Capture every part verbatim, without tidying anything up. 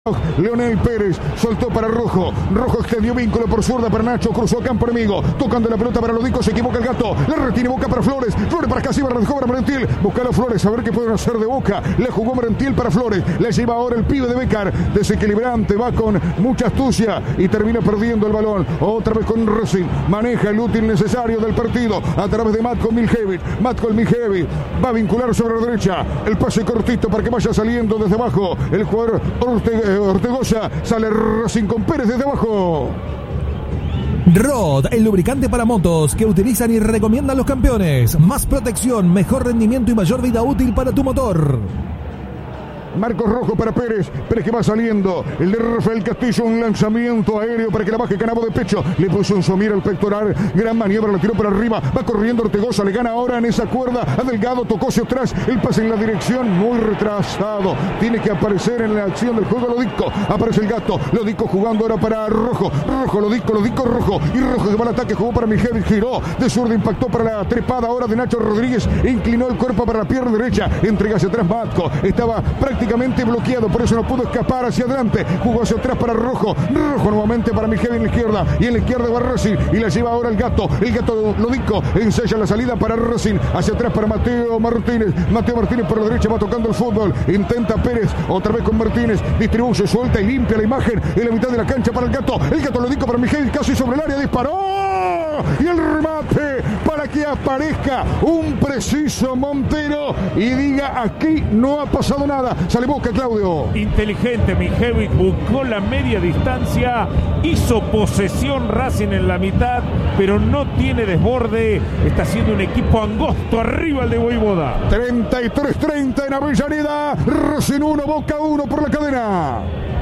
Leonel Pérez soltó para Rojo. Rojo extendió vínculo por zurda para Nacho. Cruzó a campo enemigo. Tocando la pelota para Lodico. Se equivoca el gato. La retiene Boca para Flores. Flores para Casi. La dejó para Merentiel. Buscalo Flores. A ver qué pueden hacer de Boca. Le jugó Merentiel para Flores. Le lleva ahora el pibe de Becar. Desequilibrante. Va con mucha astucia. Y termina perdiendo el balón. Otra vez con Racing. Maneja el útil necesario del partido. A través de Matko Miljevic. Matko Miljevic. Va a vincular sobre la derecha. El pase cortito para que vaya saliendo desde abajo. El jugador Ortega. Ortegoza, sale Racing con Pérez desde abajo. Rod, el lubricante para motos que utilizan y recomiendan los campeones. Más protección, mejor rendimiento y mayor vida útil para tu motor. Marcos Rojo para Pérez, Pérez que va saliendo, el de Rafael Castillo, un lanzamiento aéreo para que la baje Canabo de pecho, le puso un somir al pectoral, gran maniobra, la tiró para arriba, va corriendo Ortegoza, le gana ahora en esa cuerda a Delgado, tocó hacia atrás, el pase en la dirección, muy retrasado, tiene que aparecer en la acción del juego Lodico, aparece el gato, Lodico jugando ahora para Rojo, Rojo, Lodico, Lodico, Rojo, y Rojo que va al ataque, jugó para Miljevic, giró, de zurda impactó para la trepada ahora de Nacho Rodríguez, inclinó el cuerpo para la pierna derecha, entrega hacia atrás Matko, estaba prácticamente prácticamente bloqueado, por eso no pudo escapar hacia adelante, jugó hacia atrás para Rojo, Rojo nuevamente para Miljevic en la izquierda, y en la izquierda va Racing, y la lleva ahora el gato, el gato Lodico, ensaya la salida para Racing, hacia atrás para Mateo Martínez, Mateo Martínez por la derecha va tocando el fútbol, intenta Pérez, otra vez con Martínez, distribuye, suelta y limpia la imagen, en la mitad de la cancha para el gato, el gato Lodico para Miljevic, casi sobre el área, disparó, y el remate para que aparezca un preciso Montero y diga aquí no ha pasado nada. Sale Boca, Claudio. Inteligente Miljevic, buscó la media distancia, hizo posesión Racing en la mitad, pero no tiene desborde. Está siendo un equipo angosto arriba el de Voivoda. treinta y tres treinta en Avellaneda. Racing uno, Boca uno por la cadena.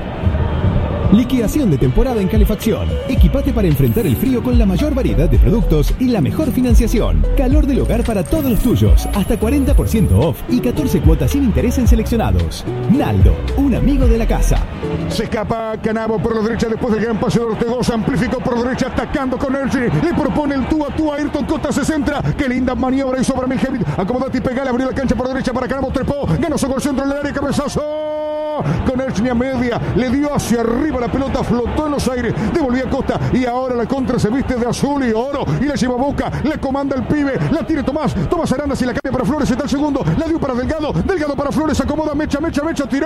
Liquidación de temporada en calefacción. Equipate para enfrentar el frío con la mayor variedad de productos y la mejor financiación. Calor del hogar para todos los tuyos. Hasta cuarenta por ciento off y catorce cuotas sin interés en seleccionados. Naldo, un amigo de la casa. Se escapa Canabo por la derecha después del gran pase de Ortegoza. Amplificó por la derecha atacando con Ergi. Le propone el tú a tú a Ayrton Costa, se centra. Qué linda maniobra hizo para Miljevic. Acomodate y pegale, abrió la cancha por la derecha para Canabo. Trepó, ganó su gol centro en el área, cabezazo. Con Ergi a media, le dio hacia arriba la pelota, flotó en los aires, devolvió a Costa y ahora la contra se viste de azul y oro y la lleva a Boca, le comanda el pibe, la tiene Tomás, Tomás Aranda y la cambia para Flores, está el segundo, la dio para Delgado, Delgado para Flores, acomoda, mecha, mecha, mecha, tiró,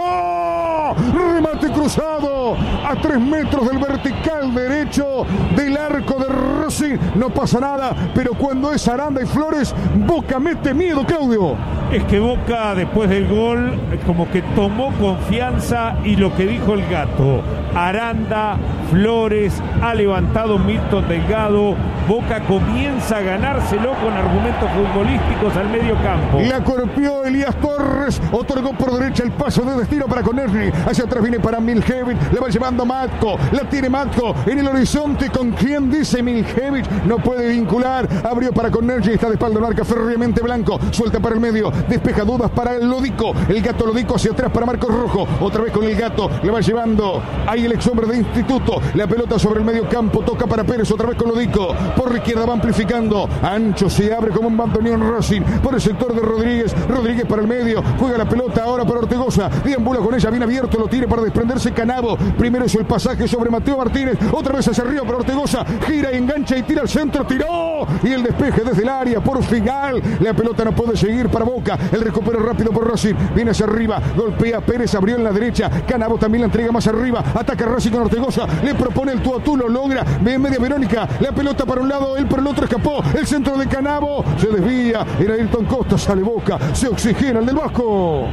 remate cruzado a tres metros del vertical derecho del arco de Racing, no pasa nada, pero cuando es Aranda y Flores, Boca mete miedo, Claudio. Es que Boca después del gol como que tomó confianza y lo que dijo el gato, Aranda, Flores, ha levantado Milton Delgado, Boca comienza a ganárselo con argumentos futbolísticos al medio campo. La golpeó Elías Torres, otorgó por derecha el paso de destino para Conerni, hacia atrás viene para Miljevic, le va llevando Matko, la tiene Matko en el horizonte, con quien dice Miljevic, no puede vincular, abrió para Conerni, está de espalda marca férreamente Blanco, suelta para el medio, despeja dudas para el Lodico, el gato Lodico hacia atrás para Marcos Rojo, otra vez con el gato, le va llevando, ahí el ex hombre de Instituto, la pelota sobre el medio campo, toca para Pérez, otra vez con Lodico, por la izquierda va amplificando, ancho se abre como un bandoneón Racing, por el sector de Rodríguez, Rodríguez para el medio, juega la pelota ahora para Ortegoza, deambula con ella, bien abierto, lo tiene para desprenderse Canabo, primero hizo el pasaje sobre Mateo Martínez, otra vez hacia arriba para Ortegoza, gira y engancha y tira al centro, tiró, y el despeje desde el área, por final, la pelota no puede seguir para Boca, el recupero rápido por Racing, viene hacia arriba, golpea Pérez, abrió en la derecha, Canabo también la entrega más arriba, ataca Racing con Ortegoza, le propone el tú a tú, lo logra, ve media Verónica, la pelota para un lado, él por el otro escapó, el centro de Canabo, se desvía, era Ayrton Costa, sale Boca, se oxigena el del Vasco.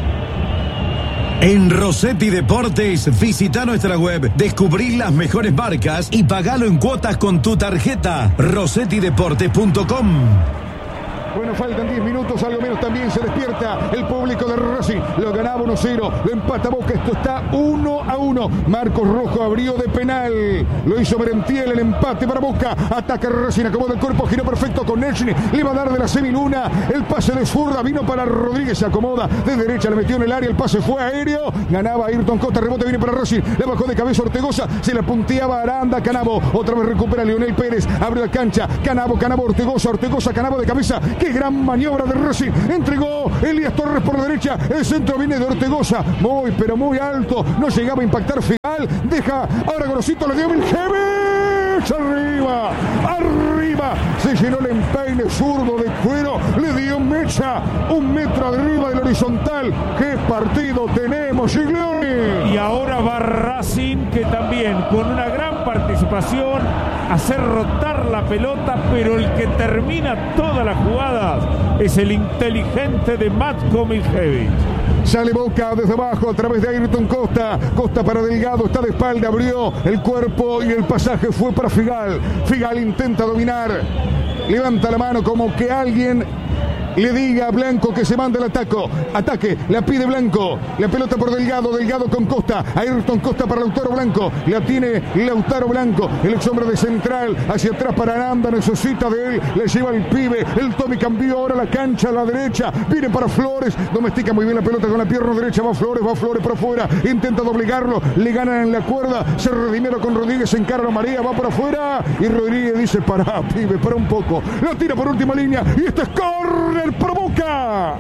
En Rossetti Deportes, visita nuestra web, descubrí las mejores marcas y pagalo en cuotas con tu tarjeta, rossetti deportes punto com. Bueno, faltan diez minutos, algo menos también se despierta el público de Racing. Lo ganaba uno cero, lo empata Boca, esto está uno a uno. Marcos Rojo abrió de penal, lo hizo Merentiel, el empate para Boca. Ataca Racing, acomoda el cuerpo, giró perfecto con Nechny, le va a dar de la semiluna. El pase de zurda vino para Rodríguez, se acomoda de derecha, le metió en el área, el pase fue aéreo. Ganaba Ayrton Costa, rebote viene para Racing, le bajó de cabeza Ortegoza, se la punteaba Aranda, Canabo. Otra vez recupera Leonel Pérez, abre la cancha, Canabo, Canabo, Ortegoza, Ortegoza, Canabo de cabeza. ¡Qué gran maniobra de Racing! Entregó Elías Torres por la derecha. El centro viene de Ortegoza. Muy, pero muy alto. No llegaba a impactar Figal. Deja ahora Gorosito. Le dio Miljevic. Arriba. Arriba. Se llenó el empeine zurdo de cuero. Le dio Mecha. Un metro arriba del horizontal. ¡Qué partido tenemos, Giglioni! Y ahora va Racing, que también con una gran participación hacer rotar la pelota, pero el que termina todas las jugadas es el inteligente de Matko Miljevic. Sale Boca desde abajo a través de Ayrton Costa. Costa para Delgado, está de espalda, abrió el cuerpo y el pasaje fue para Figal. Figal intenta dominar. Levanta la mano como que alguien le diga a Blanco que se manda el ataque. Ataque, la pide Blanco. La pelota por Delgado, Delgado con Costa. Ayrton Costa para Lautaro Blanco. La tiene Lautaro Blanco. El ex hombre de central. Hacia atrás para Aranda. Necesita de él. Le lleva el pibe. El Tommy cambió ahora la cancha a la derecha. Viene para Flores. Domestica muy bien la pelota con la pierna derecha. Va Flores, va Flores por afuera. Intenta doblegarlo. Le ganan en la cuerda. Se redimieron con Rodríguez. Encara a María. Va por afuera. Y Rodríguez dice: pará, pibe, para un poco. La tira por última línea. Y este es córner para Boca.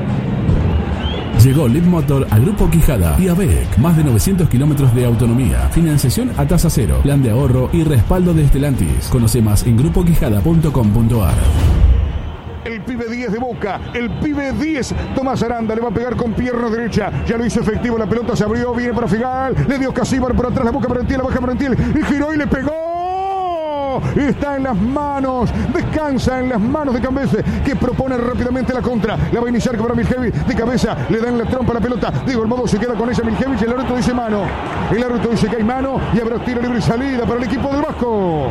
Llegó Lead Motor a Grupo Quijada y a B E C. Más de novecientos kilómetros de autonomía, financiación a tasa cero, plan de ahorro y respaldo de Stellantis. Conoce más en grupo quijada punto com punto a r. El pibe diez de Boca, el pibe diez, Tomás Aranda le va a pegar con pierna derecha, ya lo hizo efectivo, la pelota se abrió, viene para Figal, le dio Casíbar por atrás, la Boca Merentiel, la baja Merentiel y giró y le pegó. Está en las manos, descansa en las manos de Cambese, que propone rápidamente la contra. La va a iniciar para Miljevic, de cabeza, le dan la trompa a la pelota. Diego Almado se queda con ella Miljevic, el árbitro dice mano. El árbitro dice que hay mano y habrá tiro libre y salida para el equipo del Vasco.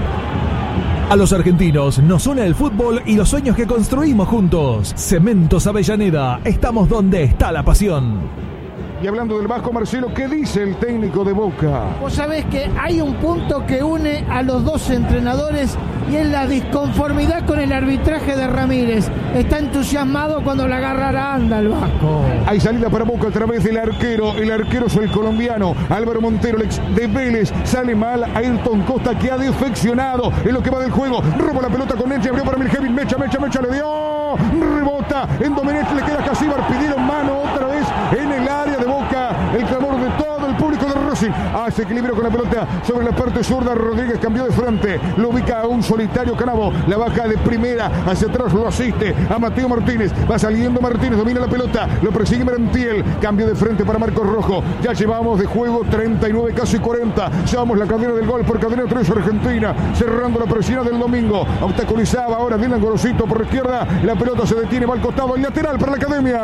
A los argentinos nos une el fútbol y los sueños que construimos juntos. Cementos Avellaneda, estamos donde está la pasión. Y hablando del Vasco, Marcelo, ¿qué dice el técnico de Boca? Vos sabés que hay un punto que une a los dos entrenadores y es la disconformidad con el arbitraje de Ramírez. Está entusiasmado cuando la agarra Aranda el Vasco. Hay salida para Boca a través del arquero. El arquero es el colombiano Álvaro Montero, el ex de Vélez. Sale mal Ayrton Costa, que ha defeccionado en lo que va del juego. Roba la pelota con Neche, abrió para Miljevic. Mecha, Mecha, Mecha, le dio. Rebota en Domenech, le queda Casíbar. Pidieron mano otra vez en el área de Boca. El clamor de todo el público de Racing. Hace equilibrio con la pelota sobre la parte zurda. Rodríguez cambió de frente. Lo ubica a un solitario Canavo. La baja de primera. Hacia atrás lo asiste a Mateo Martínez. Va saliendo Martínez. Domina la pelota. Lo persigue Merentiel. Cambio de frente para Marcos Rojo. Ya llevamos de juego treinta y nueve, casi cuarenta. Llevamos la cadena del gol por cadena tres Argentina. Cerrando la presión del domingo. Obstaculizaba ahora Dylan Gorosito por la izquierda. La pelota se detiene. Va al costado. El lateral para la Academia.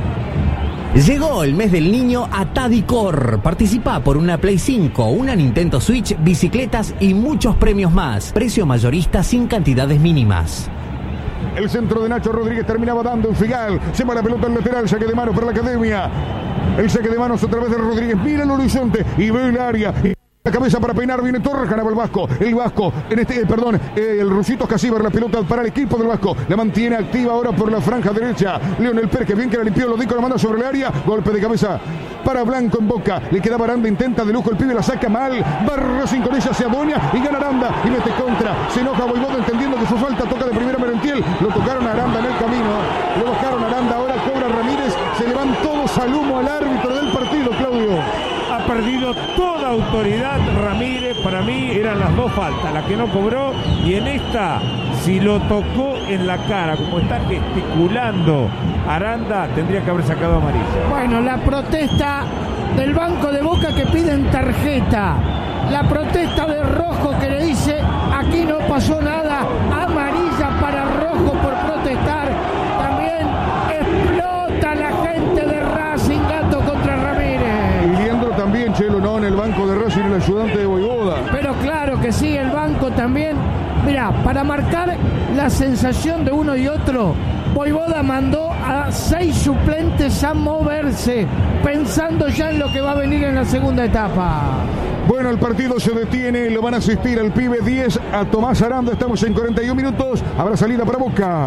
Llegó el mes del niño a Tadicor. Participa por una Play cinco, una Nintendo Switch, bicicletas y muchos premios más. Precio mayorista sin cantidades mínimas. El centro de Nacho Rodríguez terminaba dando en Figal. Se va la pelota al lateral. Saque de manos para la Academia. El saque de manos otra vez de Rodríguez. Mira el horizonte y ve el área. La cabeza para peinar, viene Torres, ganaba el Vasco. El Vasco, en este, eh, perdón, eh, el Rusito Casíbar, la pelota para el equipo del Vasco. La mantiene activa ahora por la franja derecha. Leonel Pérez, que bien que la limpió, lo dijo, la manda sobre el área. Golpe de cabeza para Blanco en Boca. Le queda Aranda, intenta de lujo el pibe, la saca mal. Va Racing con ella, se adueña y gana Aranda. Y mete contra. Se enoja Voivoda entendiendo que fue falta. Toca de primera Merentiel. Lo tocaron a Aranda en el camino. Lo bajaron a Aranda. Ahora cobra Ramírez. Se le van todos al humo al árbitro del partido, Claudio. Ha perdido toda autoridad Ramírez. Para mí eran las dos faltas, la que no cobró, y en esta, si lo tocó en la cara, como está gesticulando Aranda, tendría que haber sacado amarilla. Bueno, la protesta del banco de Boca que piden tarjeta. La protesta de Rojo que le dice: aquí no pasó nada. Amarilla para Rojo por protestar. También explota la gente de Racing, Gato contra Ramírez. Y Leandro también, Chelo, no, en el banco de Racing, el ayudante de Voivoda. Pero claro que sí, el banco también. Mira, para marcar la sensación de uno y otro, Voivoda mandó a seis suplentes a moverse, pensando ya en lo que va a venir en la segunda etapa. Bueno, el partido se detiene, lo van a asistir al pibe diez, a Tomás Aranda. Estamos en cuarenta y un minutos, habrá salida para Boca.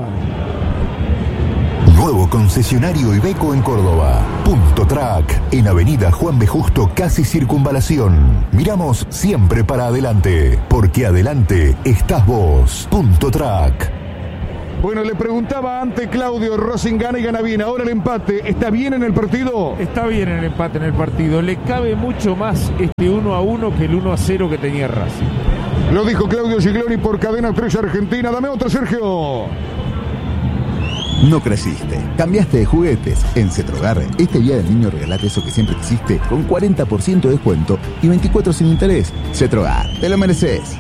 Nuevo concesionario Iveco en Córdoba. Punto Track, en Avenida Juan B. Justo, casi Circunvalación. Miramos siempre para adelante, porque adelante estás vos. Punto Track. Bueno, le preguntaba antes Claudio, Racing gana y gana bien. Ahora el empate, ¿está bien en el partido? Está bien el empate en el partido. Le cabe mucho más este uno a uno que el uno a cero que tenía Racing. Lo dijo Claudio Gigloni por Cadena tres Argentina. Dame otra, Sergio. No creciste, cambiaste de juguetes. En Cetrogar, este día del niño regalate eso que siempre quisiste con cuarenta por ciento de descuento y veinticuatro sin interés. Cetrogar, te lo mereces.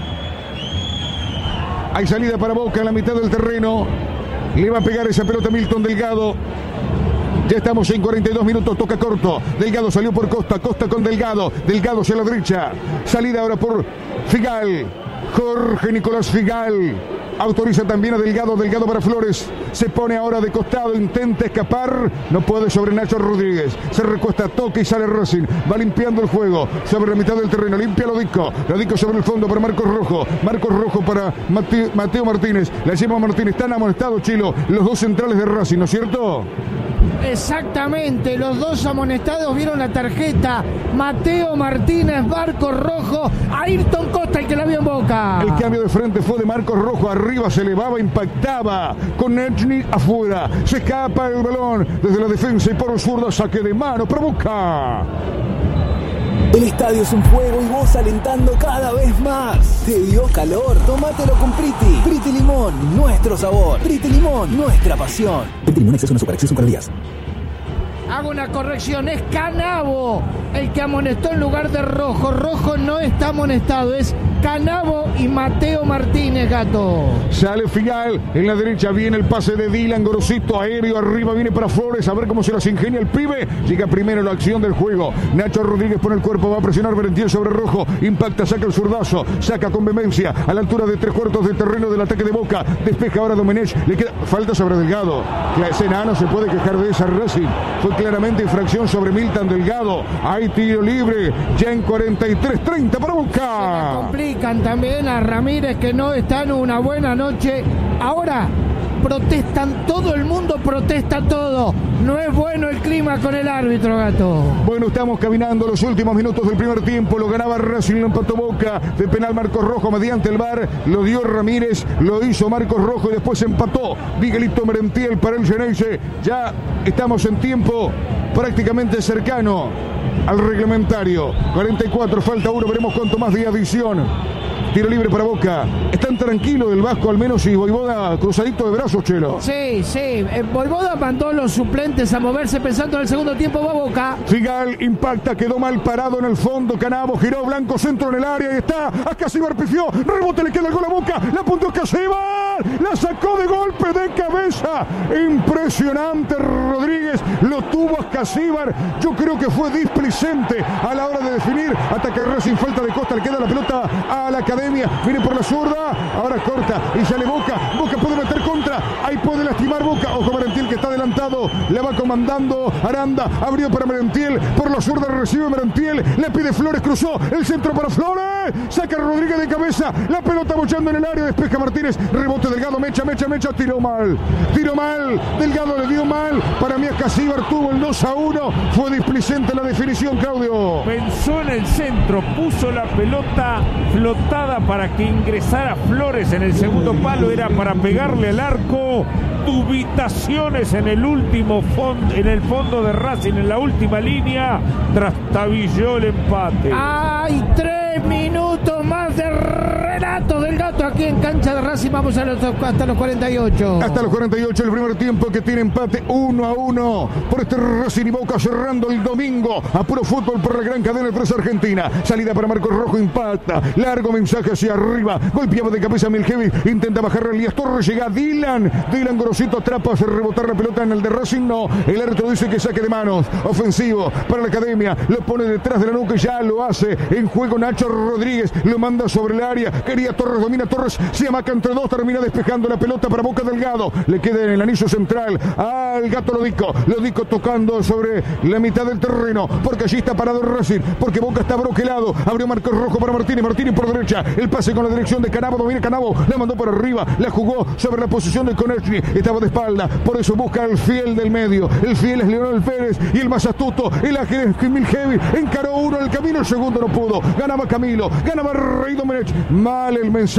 Hay salida para Boca en la mitad del terreno. Le va a pegar esa pelota Milton Delgado. Ya estamos en cuarenta y dos minutos, toca corto. Delgado salió por Costa, Costa con Delgado. Delgado hacia la derecha. Salida ahora por Figal. Jorge Nicolás Figal. Autoriza también a Delgado, Delgado para Flores. Se pone ahora de costado, intenta escapar. No puede sobre Nacho Rodríguez. Se recuesta, toca y sale Racing. Va limpiando el juego sobre la mitad del terreno. Limpia Lodico. Lodico sobre el fondo para Marcos Rojo. Marcos Rojo para Mate, Mateo Martínez. La lleva Martínez. Están amonestados, Chilo. Los dos centrales de Racing, ¿no es cierto? Exactamente, los dos amonestados vieron la tarjeta. Mateo Martínez, Marcos Rojo, Ayrton Costa, el que la vio en Boca. El cambio de frente fue de Marcos Rojo. Arriba se elevaba, impactaba con Nechny afuera. Se escapa el balón desde la defensa y por zurda, saque de mano para Boca. El estadio es un fuego y vos alentando cada vez más. ¿Te dio calor? Tómatelo con Priti. Priti Limón, nuestro sabor. Priti Limón, nuestra pasión. Priti Limón es una super acceso con días. Hago una corrección, es Canavo el que amonestó en lugar de Rojo. Rojo no está amonestado, es Canavo y Mateo Martínez, Gato. Sale Figal, en la derecha viene el pase de Dylan, Gorosito, aéreo, arriba viene para Flores, a ver cómo se las ingenia el pibe. Llega primero la acción del juego. Nacho Rodríguez pone el cuerpo, va a presionar Berentiel sobre Rojo, impacta, saca el zurdazo, saca con vehemencia a la altura de tres cuartos de terreno del ataque de Boca. Despeja ahora Domenech, le queda falta sobre Delgado. Ese enano se puede quejar de esa Racing. Fue claramente infracción sobre Milton Delgado. Hay tiro libre, ya en cuarenta y tres treinta para Boca. Se complican también a Ramírez, que no está en una buena noche. Ahora protestan, todo el mundo protesta todo. No es bueno el clima con el árbitro, Gato. Bueno, estamos caminando los últimos minutos del primer tiempo. Lo ganaba Racing, lo empató Boca. De penal Marcos Rojo mediante el V A R. Lo dio Ramírez, lo hizo Marcos Rojo y después empató Miguelito Merentiel para el Geneise. Ya estamos en tiempo prácticamente cercano al reglamentario. cuarenta y cuatro, falta uno, veremos cuánto más de adición. Tiro libre para Boca. Están tranquilos del Vasco al menos y Voivoda cruzadito de brazos, Chelo. Sí, sí. Eh, Voivoda mandó a los suplentes a moverse pensando en el segundo tiempo. Va Boca. Figal impacta, quedó mal parado en el fondo. Canavo giró, Blanco centro en el área y está. A Casíbar pifió. Rebote, le queda el gol a Boca. La apuntó Casíbar. La sacó de golpe de cabeza. Impresionante Rodríguez. Lo tuvo a Casíbar. Yo creo que fue displicente a la hora de definir. Ataque Racing, falta de Costa. Le queda la pelota a la academia. Viene por la zurda. Ahora corta y sale Boca. Boca puede meter contra. Ahí puede lastimar Boca. Ojo Merentiel que está adelantado. La va comandando Aranda. Abrió para Merentiel. Por la zurda recibe Merentiel. Le pide Flores. Cruzó. El centro para Flores. Saca Rodríguez de cabeza. La pelota bochando en el área. Despeja Martínez. Rebote Delgado. Mecha, mecha, mecha. Tiró mal. Tiró mal. Delgado le dio mal. Para mí Casíbar tuvo el dos a uno. Fue displicente la definición, Claudio. Pensó en el centro. Puso la pelota flotada para que ingresara Flores en el segundo palo. Era para pegarle al arco. Dubitaciones en el último fondo, en el fondo de Racing, en la última línea. Trastabilló el empate. Hay tres minutos más de relato del Gato aquí en cancha de Racing. Vamos a los, hasta los cuarenta y ocho. Hasta los cuarenta y ocho el primer tiempo, que tiene empate uno a uno por este Racing y Boca cerrando el domingo a puro fútbol por la gran cadena tres Argentina. Salida para Marcos Rojo, impacta. Largo mensaje hacia arriba. Golpeaba de cabeza Milhevi. Intenta bajar a Elías Torres. Llega Dylan. Dylan Gorosito atrapa, hace rebotar la pelota en el de Racing. No. El árbitro dice que saque de manos. Ofensivo para la academia. Lo pone detrás de la nuca. Ya lo hace. En juego Nacho Rodríguez. Lo manda sobre el área. Quería Torres. Domina Torres. Se amaca entre dos. Termina despejando la pelota para Boca Delgado. Le queda en el anillo central al Gato Lodico. Lodico tocando sobre la mitad del terreno. Porque allí está parado el Racing. Porque Boca está broquelado. Abrió Marcos Rojo para Martínez. Martínez por derecha. El pase con la dirección de Canavo. Domina Canavo. La mandó por arriba. La jugó sobre la posición de Konechny. Estaba de espalda. Por eso busca el fiel del medio. El fiel es Leonel Pérez. Y el más astuto, el ágil es Milhevi. Encaró uno en el camino. El segundo no pudo. Ganaba Camilo. Ganaba Rey Domenech. Mal el mensaje de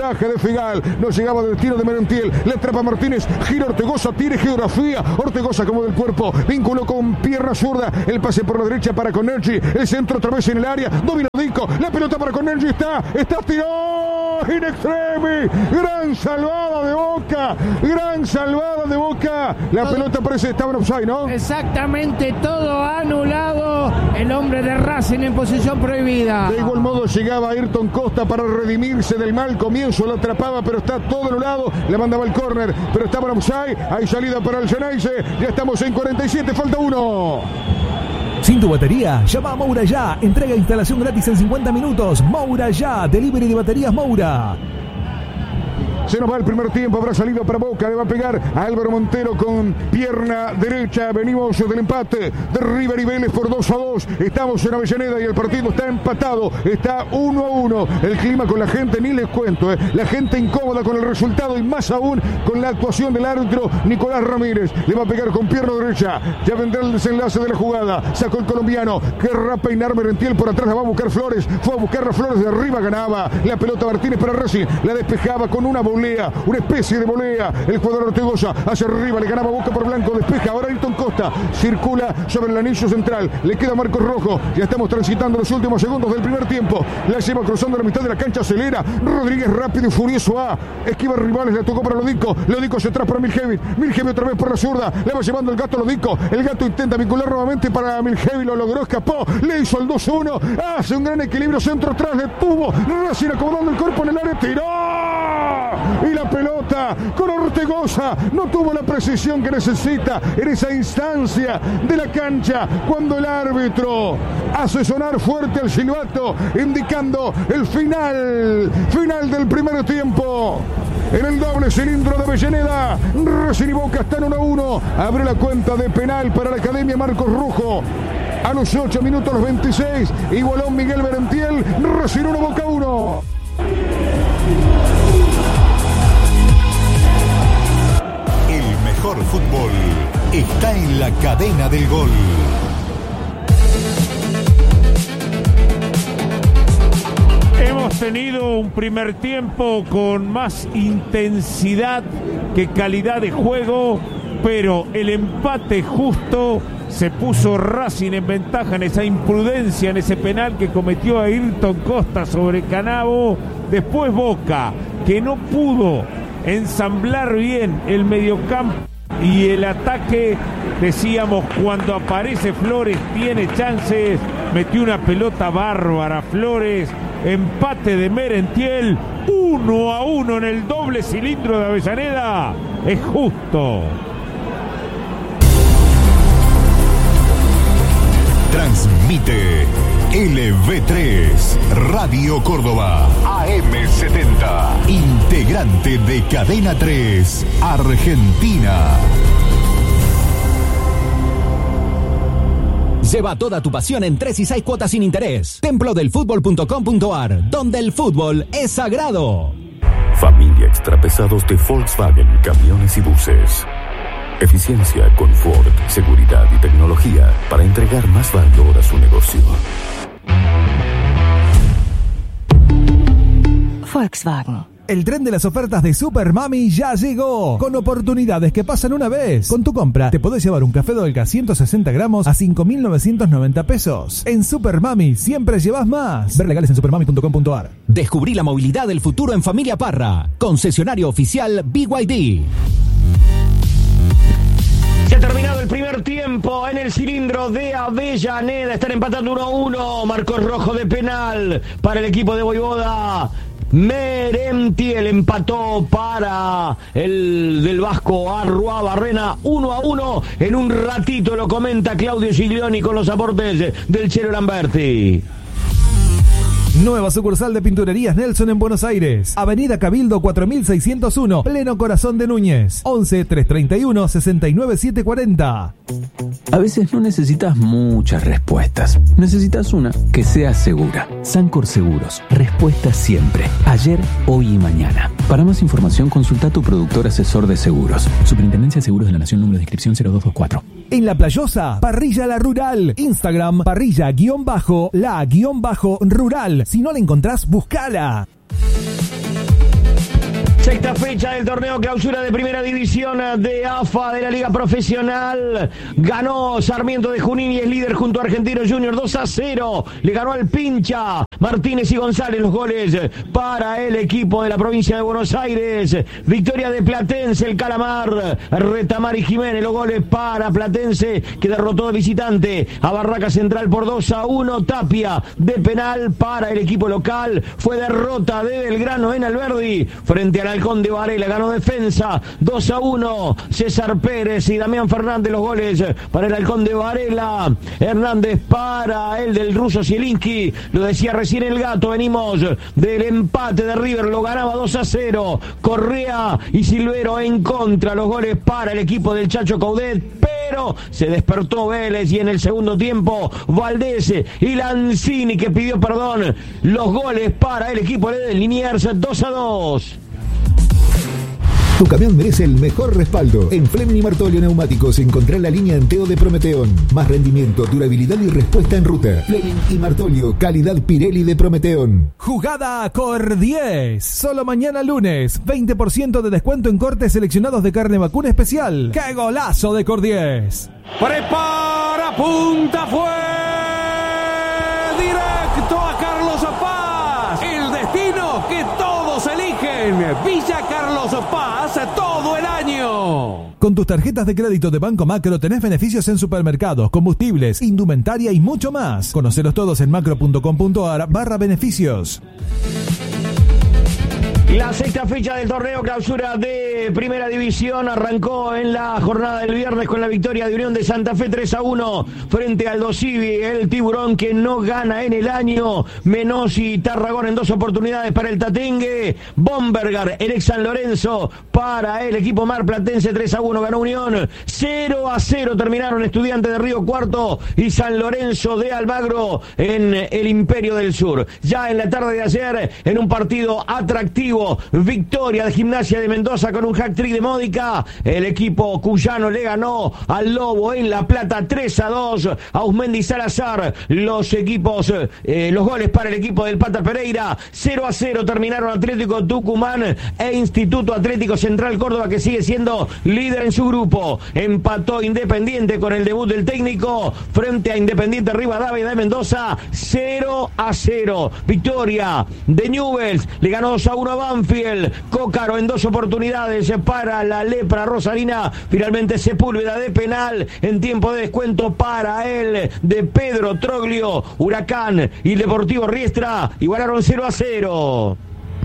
Figal. No llegaba del tiro de Merentiel. Le atrapa Martínez. Gira Ortegoza. Tiene geografía. Ortegoza como del cuerpo. Vinculó con pierna zurda. El pase por la derecha para Conergi. El centro otra vez en el área. Domina Dico. La pelota para Conergi. Está. Está tirado. In extremis. Gran salvada de Boca. Gran salvada de Boca. La todo, pelota parece que estaba en offside, ¿no? Exactamente. Todo anulado. El hombre de Racing en posición prohibida. De igual modo llegaba Ayrton Costa para redimirse del mal comienzo. Lo atrapaba, pero está todo anulado. Le mandaba el córner, pero estaba en offside. Hay salida para el Geneise. Ya estamos en cuarenta y siete. Falta uno. Sin tu batería, llama a Moura Ya. Entrega e instalación gratis en cincuenta minutos. Moura Ya. Delivery de baterías Moura. Se nos va el primer tiempo, habrá salido para Boca, le va a pegar a Álvaro Montero con pierna derecha. Venimos del empate de River y Vélez por dos a dos. Estamos en Avellaneda y el partido está empatado, está uno a uno. El clima con la gente, ni les cuento, eh. la gente incómoda con el resultado y más aún con la actuación del árbitro Nicolás Ramírez. Le va a pegar con pierna derecha, ya vendrá el desenlace de la jugada. Sacó el colombiano, querrá peinar Merentiel por atrás, la va a buscar Flores, fue a buscar a Flores de arriba, ganaba la pelota Martínez para Racing, la despejaba con una volea, una especie de volea, el jugador Ortegoza hacia arriba, le ganaba Boca por blanco, despeja, ahora Ayrton Costa, circula sobre el anillo central, le queda Marcos Rojo, ya estamos transitando los últimos segundos del primer tiempo, la lleva cruzando la mitad de la cancha, acelera, Rodríguez rápido y furioso a, esquiva rivales, le tocó para Lodico, Lodico hacia atrás para Miljevic, Miljevic otra vez por la zurda, le va llevando el gato Lodico, el gato intenta vincular nuevamente para Miljevic, lo logró, escapó, le hizo el dos uno, hace un gran equilibrio, centro atrás, detuvo, Racing acomodando el cuerpo en el área, tiró, y la pelota con Ortegoza no tuvo la precisión que necesita en esa instancia de la cancha cuando el árbitro hace sonar fuerte el silbato indicando el final final del primer tiempo en el doble cilindro de Avellaneda. Racing y Boca están uno a uno, abre la cuenta de penal para la Academia Marcos Rojo a los ocho minutos, los veintiséis, igualó Miguel Merentiel. Racing uno, Boca uno. El mejor fútbol está en la cadena del gol. Hemos tenido un primer tiempo con más intensidad que calidad de juego, pero el empate justo se puso Racing en ventaja en esa imprudencia, en ese penal que cometió Ayrton Costa sobre Canavo. Después Boca, que no pudo ensamblar bien el mediocampo y el ataque. Decíamos, cuando aparece Flores tiene chances, metió una pelota bárbara Flores, empate de Merentiel, uno a uno en el doble cilindro de Avellaneda, es justo. Transmite L V tres, Radio Córdoba, A M setenta, integrante de Cadena tres, Argentina. Lleva toda tu pasión en tres y seis cuotas sin interés. templo del fútbol punto com punto a r, donde el fútbol es sagrado. Familia Extrapesados de Volkswagen, camiones y buses. Eficiencia, confort, seguridad y tecnología para entregar más valor a su negocio. Volkswagen. El tren de las ofertas de Super Mami ya llegó, con oportunidades que pasan una vez. Con tu compra te podés llevar un café Dolca ciento sesenta gramos a cinco mil novecientos noventa pesos. En Super Mami siempre llevas más. Ver legales en supermami punto com punto a r. Descubrí la movilidad del futuro en Familia Parra. Concesionario oficial B Y D. Se ha terminado el primer tiempo en el cilindro de Avellaneda. Están empatando uno a uno. Marcos Rojo de penal para el equipo de Voivoda. Merentiel empató para el del Vasco Arrua Barrena uno a uno. En un ratito lo comenta Claudio Giglioni con los aportes del Chelo Lamberti. Nueva sucursal de Pinturerías Nelson en Buenos Aires. Avenida Cabildo cuatro mil seiscientos uno, pleno corazón de Núñez. once, trescientos treinta y uno, sesenta y nueve, setecientos cuarenta. A veces no necesitas muchas respuestas. Necesitas una que sea segura. Sancor Seguros. Respuesta siempre. Ayer, hoy y mañana. Para más información, consulta a tu productor asesor de seguros. Superintendencia de Seguros de la Nación, número de inscripción cero dos dos cuatro. En La Playosa, Parrilla La Rural. Instagram, parrilla-la-rural. Si no la encontrás, buscala. Sexta fecha del torneo clausura de primera división de A F A de la Liga Profesional. Ganó Sarmiento de Junín y es líder junto a Argentinos Juniors dos a cero. Le ganó al Pincha. Martínez y González los goles para el equipo de la provincia de Buenos Aires. Victoria de Platense, el Calamar. Retamar y Jiménez los goles para Platense, que derrotó de visitante a Barraca Central por dos a uno. Tapia de penal para el equipo local. Fue derrota de Belgrano en Alberdi frente al Halcón de Varela. Ganó Defensa dos a uno. César Pérez y Damián Fernández los goles para el Halcón de Varela. Hernández para el del ruso Zielinski. Lo decía recién el Gato. Venimos del empate de River. Lo ganaba dos a cero. Correa y Silvero en contra. Los goles para el equipo del Chacho Coudet. Pero se despertó Vélez y en el segundo tiempo Valdés y Lanzini, que pidió perdón. Los goles para el equipo de Liniers dos a dos. Tu camión merece el mejor respaldo. En Fleming y Martolio Neumáticos encontrá la línea Enteo de Prometeon. Más rendimiento, durabilidad y respuesta en ruta. Fleming y Martolio, calidad Pirelli de Prometeon. Jugada Cor diez. Solo mañana lunes. veinte por ciento de descuento en cortes seleccionados de carne vacuna especial. ¡Qué golazo de Cor diez! Prepara, punta, fue directo a Carlos Paz. El destino que todos eligen. Villa Carlos Paz todo el año. Con tus tarjetas de crédito de Banco Macro tenés beneficios en supermercados, combustibles, indumentaria y mucho más. Conocelos todos en macro.com.ar barra beneficios. La sexta fecha del torneo clausura de primera división arrancó en la jornada del viernes con la victoria de Unión de Santa Fe tres a uno frente al Dosivi, el tiburón que no gana en el año. Menossi y Tarragón en dos oportunidades para el Tatengue. Bombergar, el ex San Lorenzo para el equipo marplatense. Tres a uno ganó Unión. cero a cero terminaron Estudiantes de Río Cuarto y San Lorenzo de Almagro en el Imperio del Sur. Ya en la tarde de ayer, en un partido atractivo, victoria de Gimnasia de Mendoza con un hat-trick de Módica. El equipo cuyano le ganó al Lobo en La Plata tres a dos. Ausmendi y Salazar, los equipos, eh, los goles para el equipo del Pata Pereira. cero a cero terminaron Atlético Tucumán e Instituto Atlético Central Córdoba, que sigue siendo líder en su grupo. Empató Independiente con el debut del técnico frente a Independiente Rivadavia de Mendoza. cero a cero. Victoria de Newell's, le ganó dos a uno a Banfield. Cócaro en dos oportunidades para la Lepra Rosarina. Finalmente Sepúlveda de penal en tiempo de descuento para él de Pedro Troglio. Huracán y Deportivo Riestra igualaron cero a cero.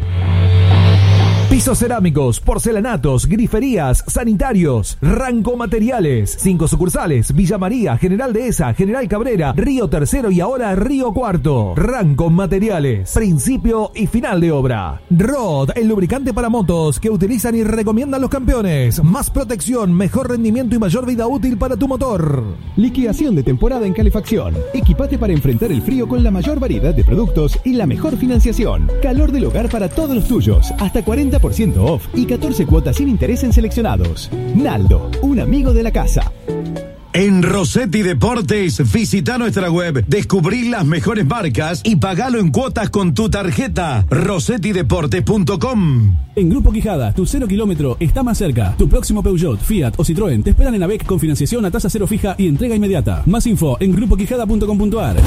Pisos cerámicos, porcelanatos, griferías, sanitarios, Ranco Materiales. Cinco sucursales: Villa María, General Dehesa, General Cabrera, Río Tercero y ahora Río Cuarto. Ranco Materiales, principio y final de obra. Rod, el lubricante para motos que utilizan y recomiendan los campeones. Más protección, mejor rendimiento y mayor vida útil para tu motor. Liquidación de temporada en calefacción. Equipate para enfrentar el frío con la mayor variedad de productos y la mejor financiación. Calor del hogar para todos los tuyos. Hasta cuarenta por ciento off y catorce cuotas sin interés en seleccionados. Naldo, un amigo de la casa. En Rossetti Deportes, visita nuestra web, descubrí las mejores marcas y pagalo en cuotas con tu tarjeta. rossetti deportes punto com. En Grupo Quijada, tu cero kilómetro está más cerca. Tu próximo Peugeot, Fiat o Citroën te esperan en AVEC con financiación a tasa cero fija y entrega inmediata. Más info en grupo quijada punto com punto ar.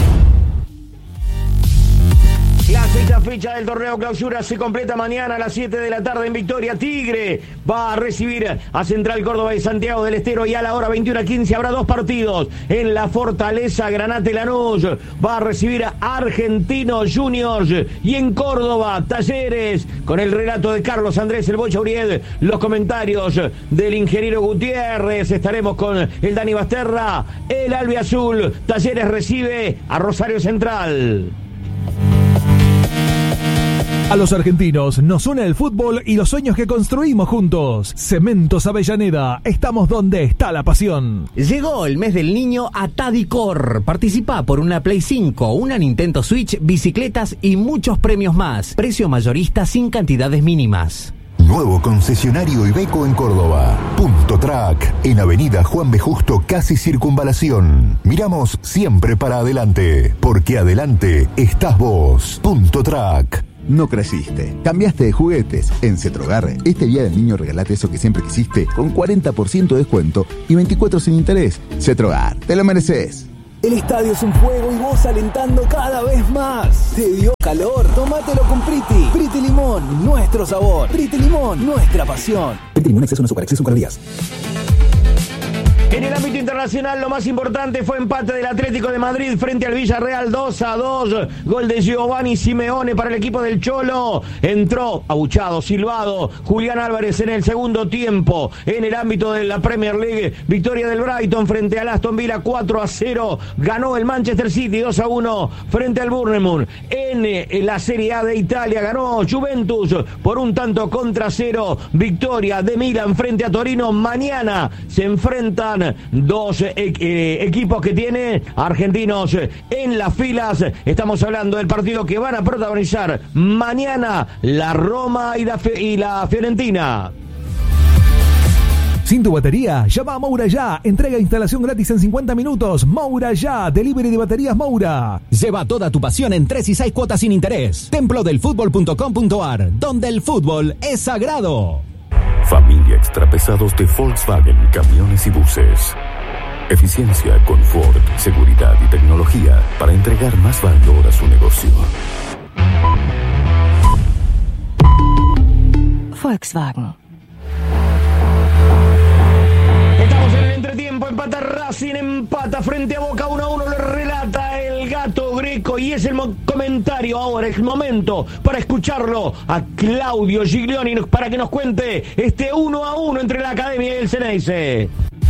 La sexta fecha del torneo clausura se completa mañana a las siete de la tarde en Victoria. Tigre va a recibir a Central Córdoba y Santiago del Estero, y a la hora veintiuno a quince habrá dos partidos. En la Fortaleza, Granate Lanús va a recibir a Argentinos Juniors, y en Córdoba, Talleres, con el relato de Carlos Andrés El Bocha Uriel, los comentarios del ingeniero Gutiérrez, estaremos con el Dani Basterra. El albiazul, Talleres recibe a Rosario Central. A los argentinos nos une el fútbol y los sueños que construimos juntos. Cementos Avellaneda, estamos donde está la pasión. Llegó el mes del niño a Tadicor. Participa por una Play cinco, una Nintendo Switch, bicicletas y muchos premios más. Precio mayorista sin cantidades mínimas. Nuevo concesionario Iveco en Córdoba. Punto Track, en Avenida Juan B. Justo, casi Circunvalación. Miramos siempre para adelante, porque adelante estás vos. Punto Track. No creciste. Cambiaste de juguetes. En Cetrogar, este día del niño regalate eso que siempre quisiste con cuarenta por ciento de descuento y veinticuatro sin interés. Cetrogar, te lo mereces. El estadio es un juego y vos alentando cada vez más. ¿Te dio calor? Tómatelo con Priti. Priti Limón, nuestro sabor. Priti Limón, nuestra pasión. Priti Limón, exceso en azúcar, exceso en calorías. En el ámbito internacional, lo más importante fue empate del Atlético de Madrid frente al Villarreal dos a dos. Gol de Giovanni Simeone para el equipo del Cholo. Entró abuchado, silbado Julián Álvarez en el segundo tiempo. En el ámbito de la Premier League, victoria del Brighton frente al Aston Villa cuatro a cero. Ganó el Manchester City dos a uno frente al Bournemouth. En la Serie A de Italia ganó Juventus por un tanto contra cero. Victoria de Milan frente a Torino. Mañana se enfrentan dos eh, eh, equipos que tiene argentinos en las filas. Estamos hablando del partido que van a protagonizar mañana la Roma y la, y la Fiorentina. ¿Sin tu batería? Llama a Moura Ya. Entrega e instalación gratis en cincuenta minutos. Moura Ya. Delivery de baterías Moura. Lleva toda tu pasión en tres y seis cuotas sin interés. templo del fútbol punto com punto a r, donde el fútbol es sagrado. Familia Extrapesados de Volkswagen Camiones y Buses. Eficiencia, confort, seguridad y tecnología para entregar más valor a su negocio. Volkswagen. Estamos en el entretiempo, empata Racing, empata frente a Boca uno a uno, lo relata el Gato Greco y es el mo- comentario ahora, es el momento para escucharlo a Claudio Giglioni para que nos cuente este uno a uno entre la Academia y el Ceneice.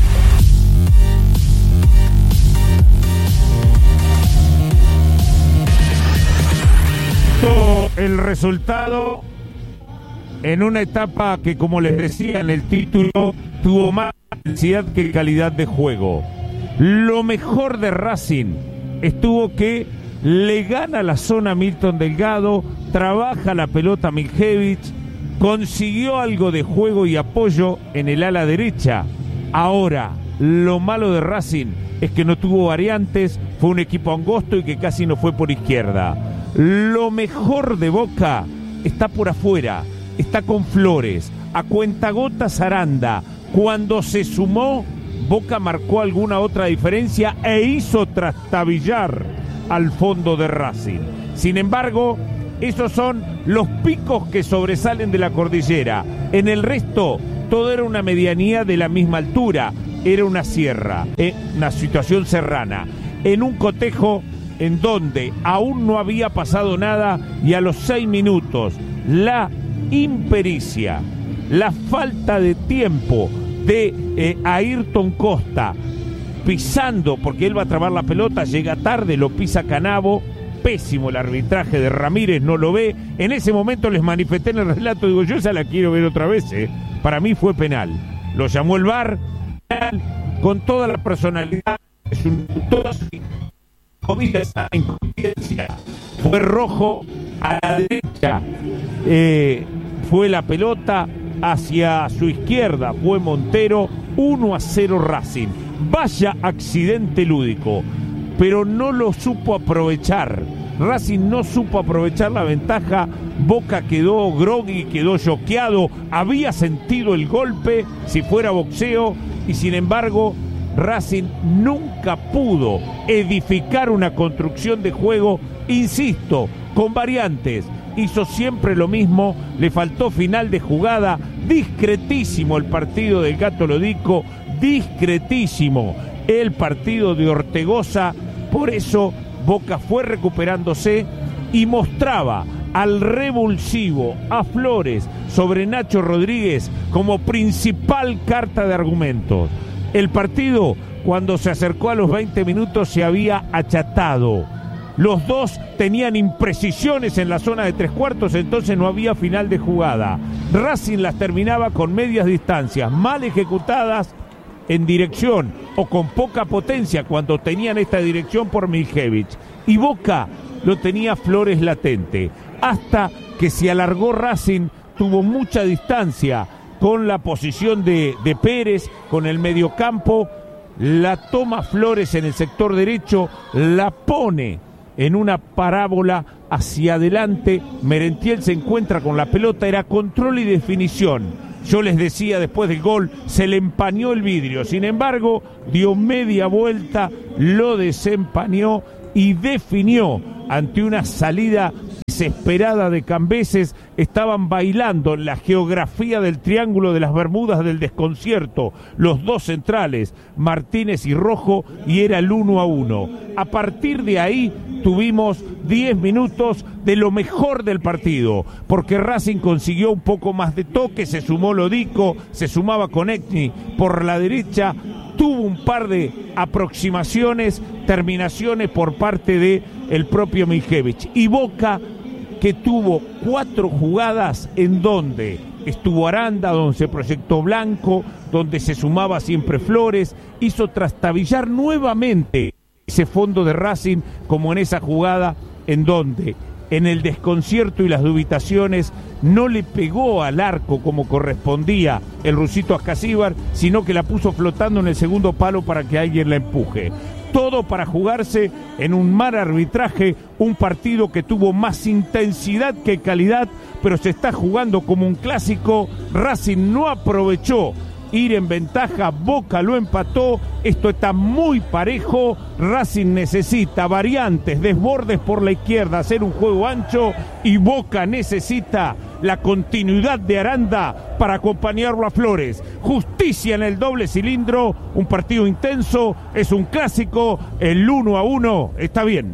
El resultado en una etapa que, como les decía en el título, tuvo más intensidad que calidad de juego. Lo mejor de Racing estuvo que le gana la zona Milton Delgado, trabaja la pelota Miljevich, consiguió algo de juego y apoyo en el ala derecha. Ahora, lo malo de Racing es que no tuvo variantes, fue un equipo angosto y que casi no fue por izquierda. Lo mejor de Boca está por afuera, está con Flores, a cuentagotas Aranda. Cuando se sumó, Boca marcó alguna otra diferencia e hizo trastabillar al fondo de Racing. Sin embargo, esos son los picos que sobresalen de la cordillera. En el resto, todo era una medianía de la misma altura. Era una sierra, eh, una situación serrana. En un cotejo en donde aún no había pasado nada y a los seis minutos la impericia, la falta de tiempo de eh, Ayrton Costa pisando, porque él va a trabar la pelota, llega tarde, lo pisa Canavo, pésimo el arbitraje de Ramírez, no lo ve. En ese momento les manifesté en el relato, digo, yo esa la quiero ver otra vez, eh. Para mí fue penal. Lo llamó el V A R, con toda la personalidad, es un comillas en conciencia, fue rojo a la derecha, eh, fue la pelota hacia su izquierda, fue Montero, uno a cero Racing. Vaya accidente lúdico, pero no lo supo aprovechar. Racing no supo aprovechar la ventaja. Boca quedó groggy, quedó choqueado, había sentido el golpe si fuera boxeo y sin embargo Racing nunca pudo edificar una construcción de juego, insisto, con variantes. Hizo siempre lo mismo, le faltó final de jugada, discretísimo el partido del Gato Lodico, discretísimo el partido de Ortegoza. Por eso Boca fue recuperándose y mostraba al revulsivo, a Flores, sobre Nacho Rodríguez como principal carta de argumentos. El partido, cuando se acercó a los veinte minutos, se había achatado. Los dos tenían imprecisiones en la zona de tres cuartos, entonces no había final de jugada. Racing las terminaba con medias distancias, mal ejecutadas en dirección o con poca potencia cuando tenían esta dirección por Miljevich. Y Boca lo tenía Flores latente, hasta que se alargó Racing, tuvo mucha distancia con la posición de, de Pérez, con el mediocampo, la toma Flores en el sector derecho, la pone en una parábola hacia adelante, Merentiel se encuentra con la pelota, era control y definición. Yo les decía después del gol, se le empañó el vidrio, sin embargo, dio media vuelta, lo desempañó y definió ante una salida desesperada de Cambeses. Estaban bailando en la geografía del Triángulo de las Bermudas del desconcierto los dos centrales, Martínez y Rojo, y era el uno a uno. A partir de ahí tuvimos diez minutos de lo mejor del partido, porque Racing consiguió un poco más de toque, se sumó Lodico, se sumaba Konechny por la derecha, tuvo un par de aproximaciones, terminaciones por parte de el propio Miljevich, y Boca, que tuvo cuatro jugadas en donde estuvo Aranda, donde se proyectó Blanco, donde se sumaba siempre Flores, hizo trastabillar nuevamente ese fondo de Racing, como en esa jugada en donde en el desconcierto y las dubitaciones no le pegó al arco como correspondía el rusito Ascasíbar, sino que la puso flotando en el segundo palo para que alguien la empuje. Todo para jugarse en un mal arbitraje, un partido que tuvo más intensidad que calidad, pero se está jugando como un clásico. Racing no aprovechó ir en ventaja, Boca lo empató, esto está muy parejo. Racing necesita variantes, desbordes por la izquierda, hacer un juego ancho, y Boca necesita la continuidad de Aranda para acompañarlo a Flores. Justicia en el doble cilindro, un partido intenso, es un clásico, el uno a uno está bien.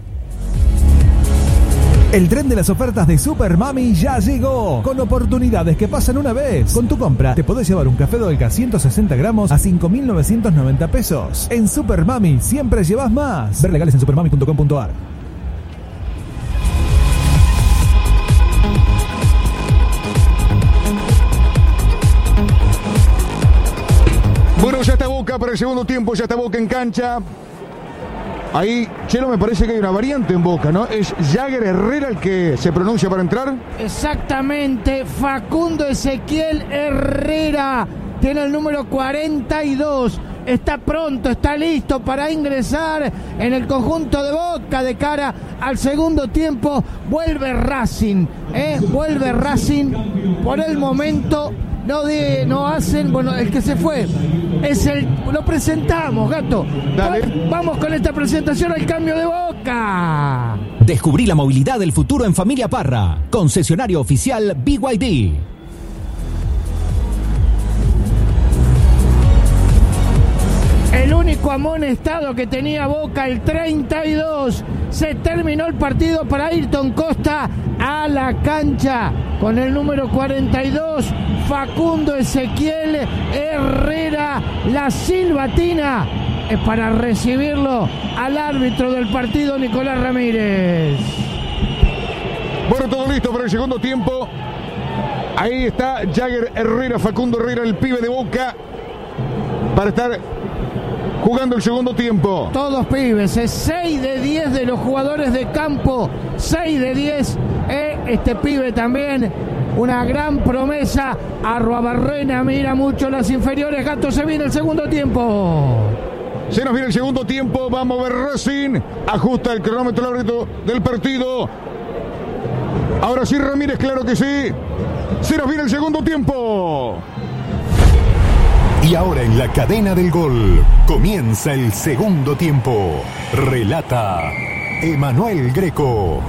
El tren de las ofertas de Super Mami ya llegó, con oportunidades que pasan una vez. Con tu compra te podés llevar un café Dolca ciento sesenta gramos a cinco mil novecientos noventa pesos. En Super Mami siempre llevas más. Ver legales en supermami punto com punto ar. Bueno, ya está Boca para el segundo tiempo, ya está Boca en cancha. Ahí, Chelo, me parece que hay una variante en Boca, ¿no? ¿Es Jagger Herrera el que se pronuncia para entrar? Exactamente, Facundo Ezequiel Herrera tiene el número cuarenta y dos. Está pronto, está listo para ingresar en el conjunto de Boca de cara al segundo tiempo. Vuelve Racing, ¿eh? Vuelve Racing. Por el momento no, de, no hacen, bueno, el que se fue es el, lo presentamos, Gato. Dale. Vamos con esta presentación al cambio de Boca. Descubrí la movilidad del futuro en Familia Parra, concesionario oficial B Y D. El único amonestado que tenía Boca, el treinta y dos. Se terminó el partido para Ayrton Costa a la cancha con el número cuarenta y dos. Facundo Ezequiel Herrera. La silbatina es para recibirlo al árbitro del partido, Nicolás Ramírez. Bueno, todo listo para el segundo tiempo. Ahí está Jagger Herrera, Facundo Herrera, el pibe de Boca, para estar jugando el segundo tiempo. Todos pibes, es seis de diez de los jugadores de campo, seis de diez. Eh, este pibe también, una gran promesa. Arruabarrena mira mucho las inferiores. Gato, se viene el segundo tiempo. Se nos viene el segundo tiempo, vamos a ver Racing. Ajusta el cronómetro árbitro del partido. Ahora sí, Ramírez, claro que sí. Se nos viene el segundo tiempo. Y ahora en la cadena del gol comienza el segundo tiempo. Relata Emanuel Greco.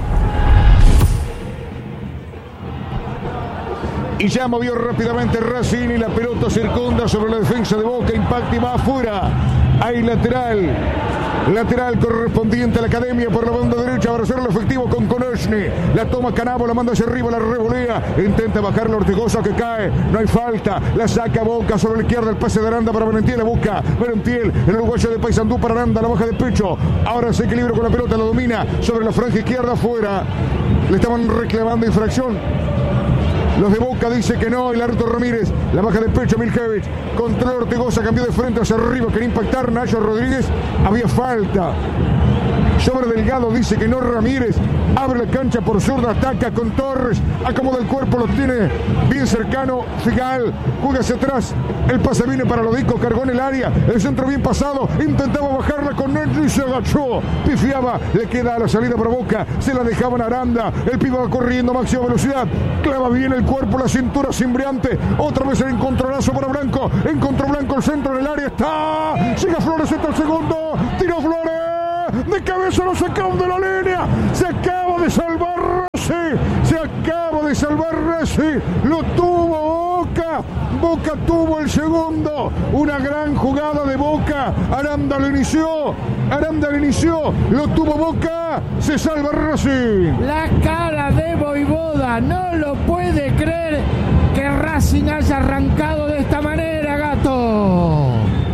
Y ya movió rápidamente Racing y la pelota circunda sobre la defensa de Boca, impacta y va afuera. Hay lateral. Lateral correspondiente a la Academia por la banda derecha para hacerlo efectivo con Konechny. La toma Canavo, la manda hacia arriba, la revolea. Intenta bajar la Ortigosa que cae. No hay falta. La saca Boca sobre la izquierda. El pase de Aranda para Merentiel. La busca Merentiel. El uruguayo de Paysandú para Aranda. La baja de pecho. Ahora se equilibra con la pelota. La domina sobre la franja izquierda afuera. Le estaban reclamando infracción. Los de Boca dice que no, el árbitro Ramírez, la baja de pecho Miljevich, contra Ortigosa, cambió de frente hacia arriba, quería impactar Nacho Rodríguez, había falta. Sobre Delgado dice que no Ramírez, abre la cancha por zurda, ataca con Torres, acomoda el cuerpo, lo tiene bien cercano. Figal juega hacia atrás, el pase viene para Lodico, cargó en el área, el centro bien pasado, intentaba bajarla con Nedry y se agachó, pifiaba, le queda a la salida para Boca, se la dejaban a Aranda, el pibe va corriendo a máxima velocidad, clava bien el cuerpo, la cintura cimbreante, otra vez el encontronazo para Blanco, encontró Blanco el centro en el área, está, sigue Flores, está el segundo, tiró Flores, de cabeza lo sacaron de la línea, se acaba de salvar Rossi, se acaba de salvar Rossi, lo tuvo Boca, Boca tuvo el segundo, una gran jugada de Boca, Aranda lo inició, Aranda lo inició, lo tuvo Boca, se salva Rossi. La cara de Voivoda, no lo puede creer que Racing haya arrancado de esta manera, Gato.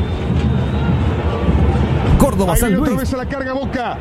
Córdoba, San Luis. Otra vez a la carga Boca.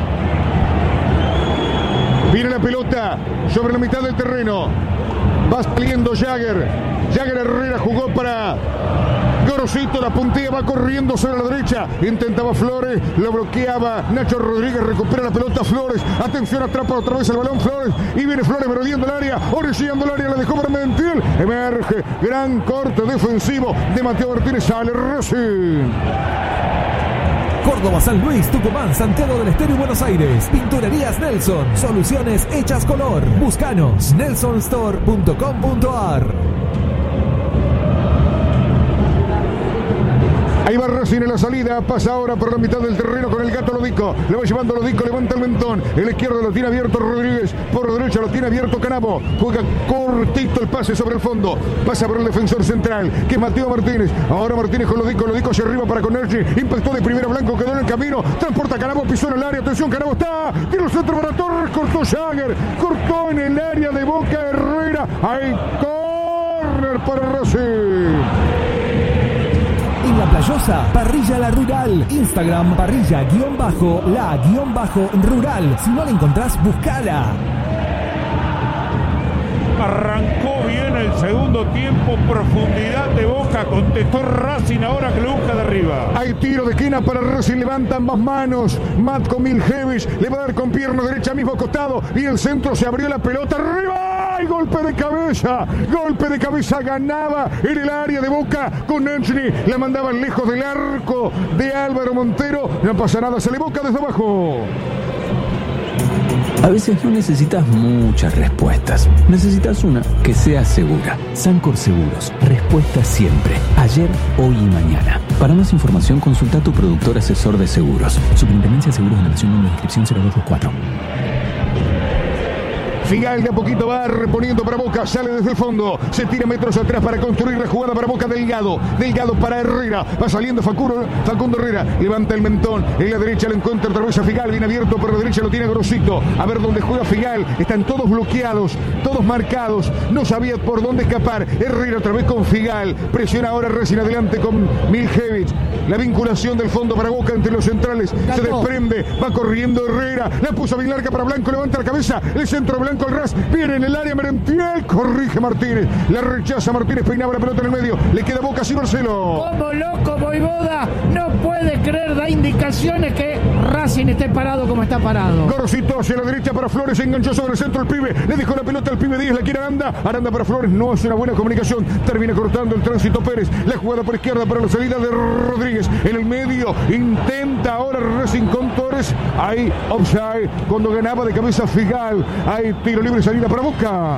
Viene la pelota sobre la mitad del terreno. Va saliendo Jagger. Jagger Herrera jugó para Gorosito, la puntilla, va corriendo sobre la derecha. Intentaba Flores, lo bloqueaba Nacho Rodríguez, recupera la pelota Flores. Atención, atrapa otra vez el balón Flores. Y viene Flores merodeando el área, orillando el área, la dejó para Merentiel. Emerge, gran corte defensivo de Mateo Martínez, sale Racing. Córdoba, San Luis, Tucumán, Santiago del Estero y Buenos Aires. Pinturerías Nelson. Soluciones hechas color. Búscanos. Nelson Store punto com punto a r. Ahí va Racing en la salida, pasa ahora por la mitad del terreno con el Gato Lodico, le va llevando Lodico, levanta el mentón, el izquierdo lo tiene abierto Rodríguez, por la derecha lo tiene abierto Canabo, juega cortito el pase sobre el fondo, pasa por el defensor central, que es Mateo Martínez, ahora Martínez con Lodico, Lodico hacia arriba para Conergi, impactó de primera Blanco, quedó en el camino, transporta Canabo, pisó en el área, atención, Canabo está, tiene el centro para Torres, cortó Jagger, cortó en el área de Boca Herrera, hay córner para Racing. En La Playosa, Parrilla La Rural. Instagram, parrilla guión bajo, la guión bajo rural. Si no la encontrás, buscala. Arrancó bien el segundo tiempo, profundidad de Boca, contestó Racing ahora que lo busca de arriba. Hay tiro de esquina para Racing, levanta ambas manos, Matko Miljevic le va a dar con pierna derecha mismo costado y el centro se abrió la pelota, arriba, y golpe de cabeza, golpe de cabeza, ganaba en el área de Boca con Nenchny, la mandaban lejos del arco de Álvaro Montero, no pasa nada, sale Boca desde abajo. A veces no necesitas muchas respuestas. Necesitas una que sea segura. Sancor Seguros. Respuesta siempre. Ayer, hoy y mañana. Para más información, consulta a tu productor asesor de seguros. Superintendencia de Seguros de la Nación, número de inscripción cero dos dos cuatro. Figal de a poquito va reponiendo para Boca, sale desde el fondo, se tira metros atrás para construir la jugada para Boca. Delgado, Delgado para Herrera, va saliendo Facundo, Facundo Herrera, levanta el mentón, en la derecha lo encuentra otra vez a Figal, bien abierto por la derecha, lo tiene Grosito, a ver dónde juega Figal, están todos bloqueados, todos marcados, no sabía por dónde escapar. Herrera otra vez con Figal, presiona ahora Racing adelante con Miljevic, la vinculación del fondo para Boca entre los centrales, se desprende, va corriendo Herrera, la puso bien larga para Blanco, levanta la cabeza, el centro Blanco al ras, viene en el área Merentiel, corrige Martínez, la rechaza Martínez, peinaba la pelota en el medio, le queda Boca sin Marcelo. Como loco Voivoda, no puede creer, da indicaciones que Racing esté parado como está parado. Gorosito hacia la derecha para Flores, se enganchó sobre el centro el pibe, le dejó la pelota al pibe Díaz, la quiere Aranda, Aranda para Flores, no es una buena comunicación, termina cortando el tránsito Pérez, la jugada por izquierda para la salida de Rodríguez, en el medio, intenta ahora Racing con Torres, ahí offside, cuando ganaba de cabeza Figal, ahí tiro libre, salida para Boca.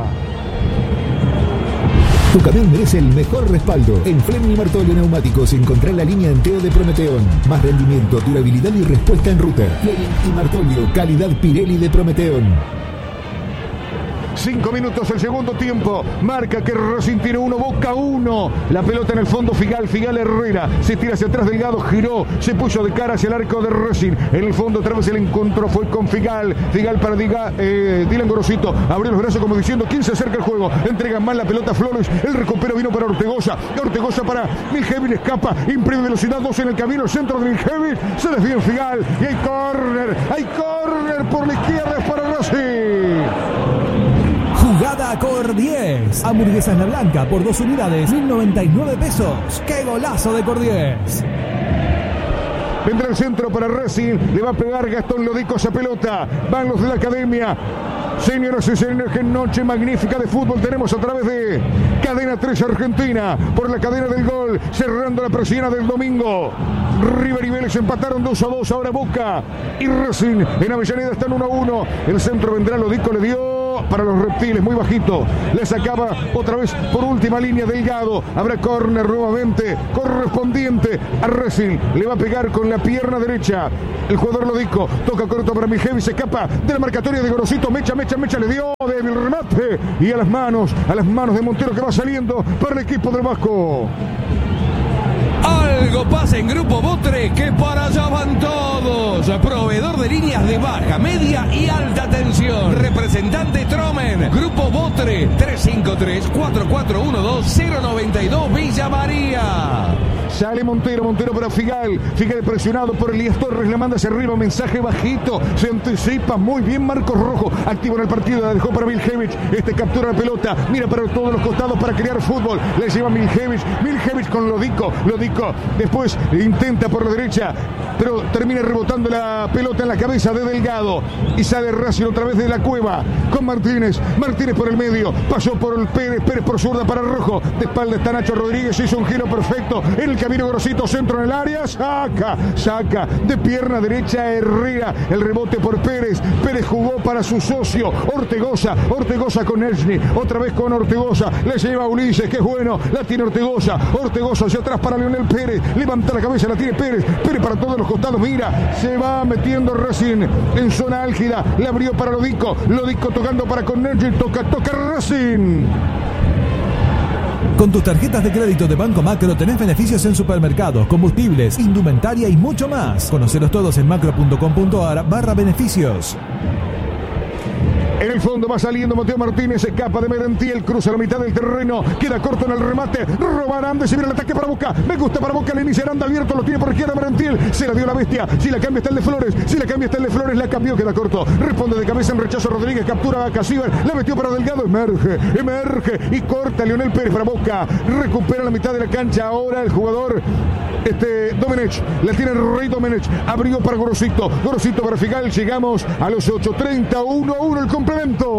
Tu camión merece el mejor respaldo. En Fleming Martolio Neumáticos encontrá la línea Anteo de Prometeón. Más rendimiento, durabilidad y respuesta en ruta. Fleming y Martolio, calidad Pirelli de Prometeón. Cinco minutos el segundo tiempo. Marca que Racing tiene uno, Boca uno. La pelota en el fondo, Figal, Figal Herrera. Se tira hacia atrás, Delgado, giró. Se puso de cara hacia el arco de Racing. En el fondo otra vez el encuentro fue con Figal. Figal para Diga, eh, Dylan Gorosito. Abrió los brazos como diciendo quién se acerca al juego. Entregan mal la pelota a Flores. El recupero vino para Ortegoza. Ortegoza para Miljevic, escapa. Imprime velocidad, dos en el camino. El centro de Miljevic. Se desvía Figal. Y hay córner. Hay córner por la izquierda para Racing. Jugada Cordiez. Hamburguesas La Blanca por dos unidades, mil noventa y nueve pesos. ¡Qué golazo de Cordiez! Vendrá el centro para Racing. Le va a pegar Gastón Lodico esa pelota. Van los de la academia. Señoras y señores, qué noche magnífica de fútbol tenemos a través de Cadena tres Argentina, por la cadena del gol, cerrando la persiana del domingo. River y Vélez empataron dos a dos, ahora Boca y Racing en Avellaneda están uno a uno. El centro vendrá, Lodico le dio para los reptiles, muy bajito. Le sacaba otra vez por última línea Delgado. Habrá córner nuevamente, correspondiente a Racing. Le va a pegar con la pierna derecha. El jugador Lodico toca corto para Miljevic, se escapa de la marcatoria de Gorosito. Mecha, mecha, mecha, le dio débil remate. Y a las manos, a las manos de Montero que va saliendo para el equipo del Vasco. Algo pasa en Grupo Botre, que para allá van todos. Proveedor de líneas de baja, media y alta tensión. Representante Tromen. Grupo Botre, tres cinco tres, cuatro cuatro uno dos, cero nueve dos, Villa María. Sale Montero, Montero para Figal. Figal presionado por Elías Torres, le manda hacia arriba, mensaje bajito. Se anticipa muy bien Marcos Rojo. Activo en el partido, la dejó para Miljevic. Este captura la pelota, mira para todos los costados para crear fútbol. Le lleva Miljevic, Miljevic con Lodico. Lodico después intenta por la derecha, pero termina rebotando la pelota en la cabeza de Delgado. Y sale Racing otra vez de la cueva con Martínez. Martínez por el medio, pasó por el Pérez, Pérez por zurda para Rojo. De espalda está Nacho Rodríguez, hizo un giro perfecto en el camino Grosito, centro en el área, saca, saca de pierna derecha Herrera, el rebote por Pérez. Pérez jugó para su socio Ortegoza, Ortegoza con Esni, otra vez con Ortegoza, le lleva a Ulises, que es bueno, la tiene Ortegoza, Ortegoza hacia atrás para Leonel Pérez, levanta la cabeza, la tiene Pérez, Pérez para todos los costados, mira, se va metiendo Racing en zona álgida, le abrió para Lodico, Lodico tocando para Connergi, toca, toca Racing. Con tus tarjetas de crédito de Banco Macro tenés beneficios en supermercados, combustibles, indumentaria y mucho más. Conocelos todos en macro.com.ar barra beneficios. En el fondo va saliendo Mateo Martínez, escapa de Merentiel, cruza la mitad del terreno, queda corto en el remate, roba Aranda, se viene el ataque para Boca, me gusta para Boca, le inicia Aranda abierto, lo tiene por izquierda Merentiel, se la dio la bestia, si la cambia está el de Flores, si la cambia está el de Flores, la cambió, queda corto, responde de cabeza en rechazo Rodríguez, captura a Casíbar, la metió para Delgado, emerge, emerge y corta Leonel Pérez para Boca, recupera la mitad de la cancha, ahora el jugador este Domenech, la tiene el Rey Domenech, abrió para Gorosito, Gorosito para Figal, llegamos a los ocho treinta, uno a uno el complemento.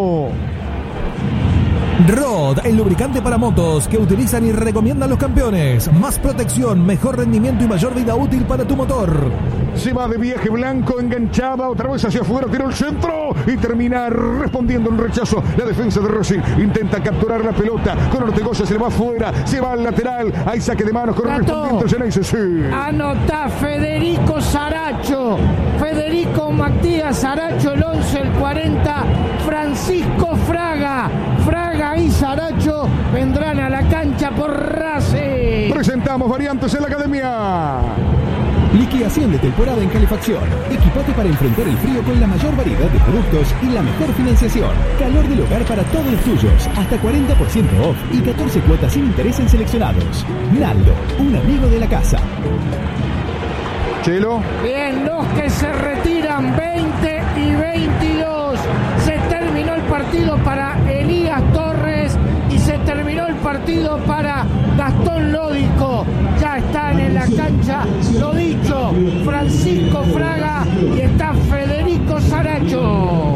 Rod, el lubricante para motos que utilizan y recomiendan los campeones. Más protección, mejor rendimiento y mayor vida útil para tu motor. Se va de viaje Blanco, enganchaba otra vez hacia afuera, tiró el centro y termina respondiendo en rechazo. La defensa de Racing intenta capturar la pelota con Ortegoza, se le va afuera, se va al lateral, hay saque de manos correspondiente. Geneise, sí. Anota Federico Saracho, Federico Matías Saracho, el once, el cuarenta, Francisco Fraga, Fraga y Saracho vendrán a la cancha por Racing. Presentamos variantes en la academia. Liquidación de temporada en calefacción. Equipate para enfrentar el frío con la mayor variedad de productos y la mejor financiación. Calor del hogar para todos los tuyos. Hasta cuarenta por ciento off y catorce cuotas sin interés en seleccionados. Naldo, un amigo de la casa. Chelo. Bien, los que se retiran, veinte y veintidós. Se terminó el partido para Elías Torres y se terminó el partido para Gastón Lodico. Ya están en la cancha, lo dicho, Francisco Fraga y está Federico Saracho.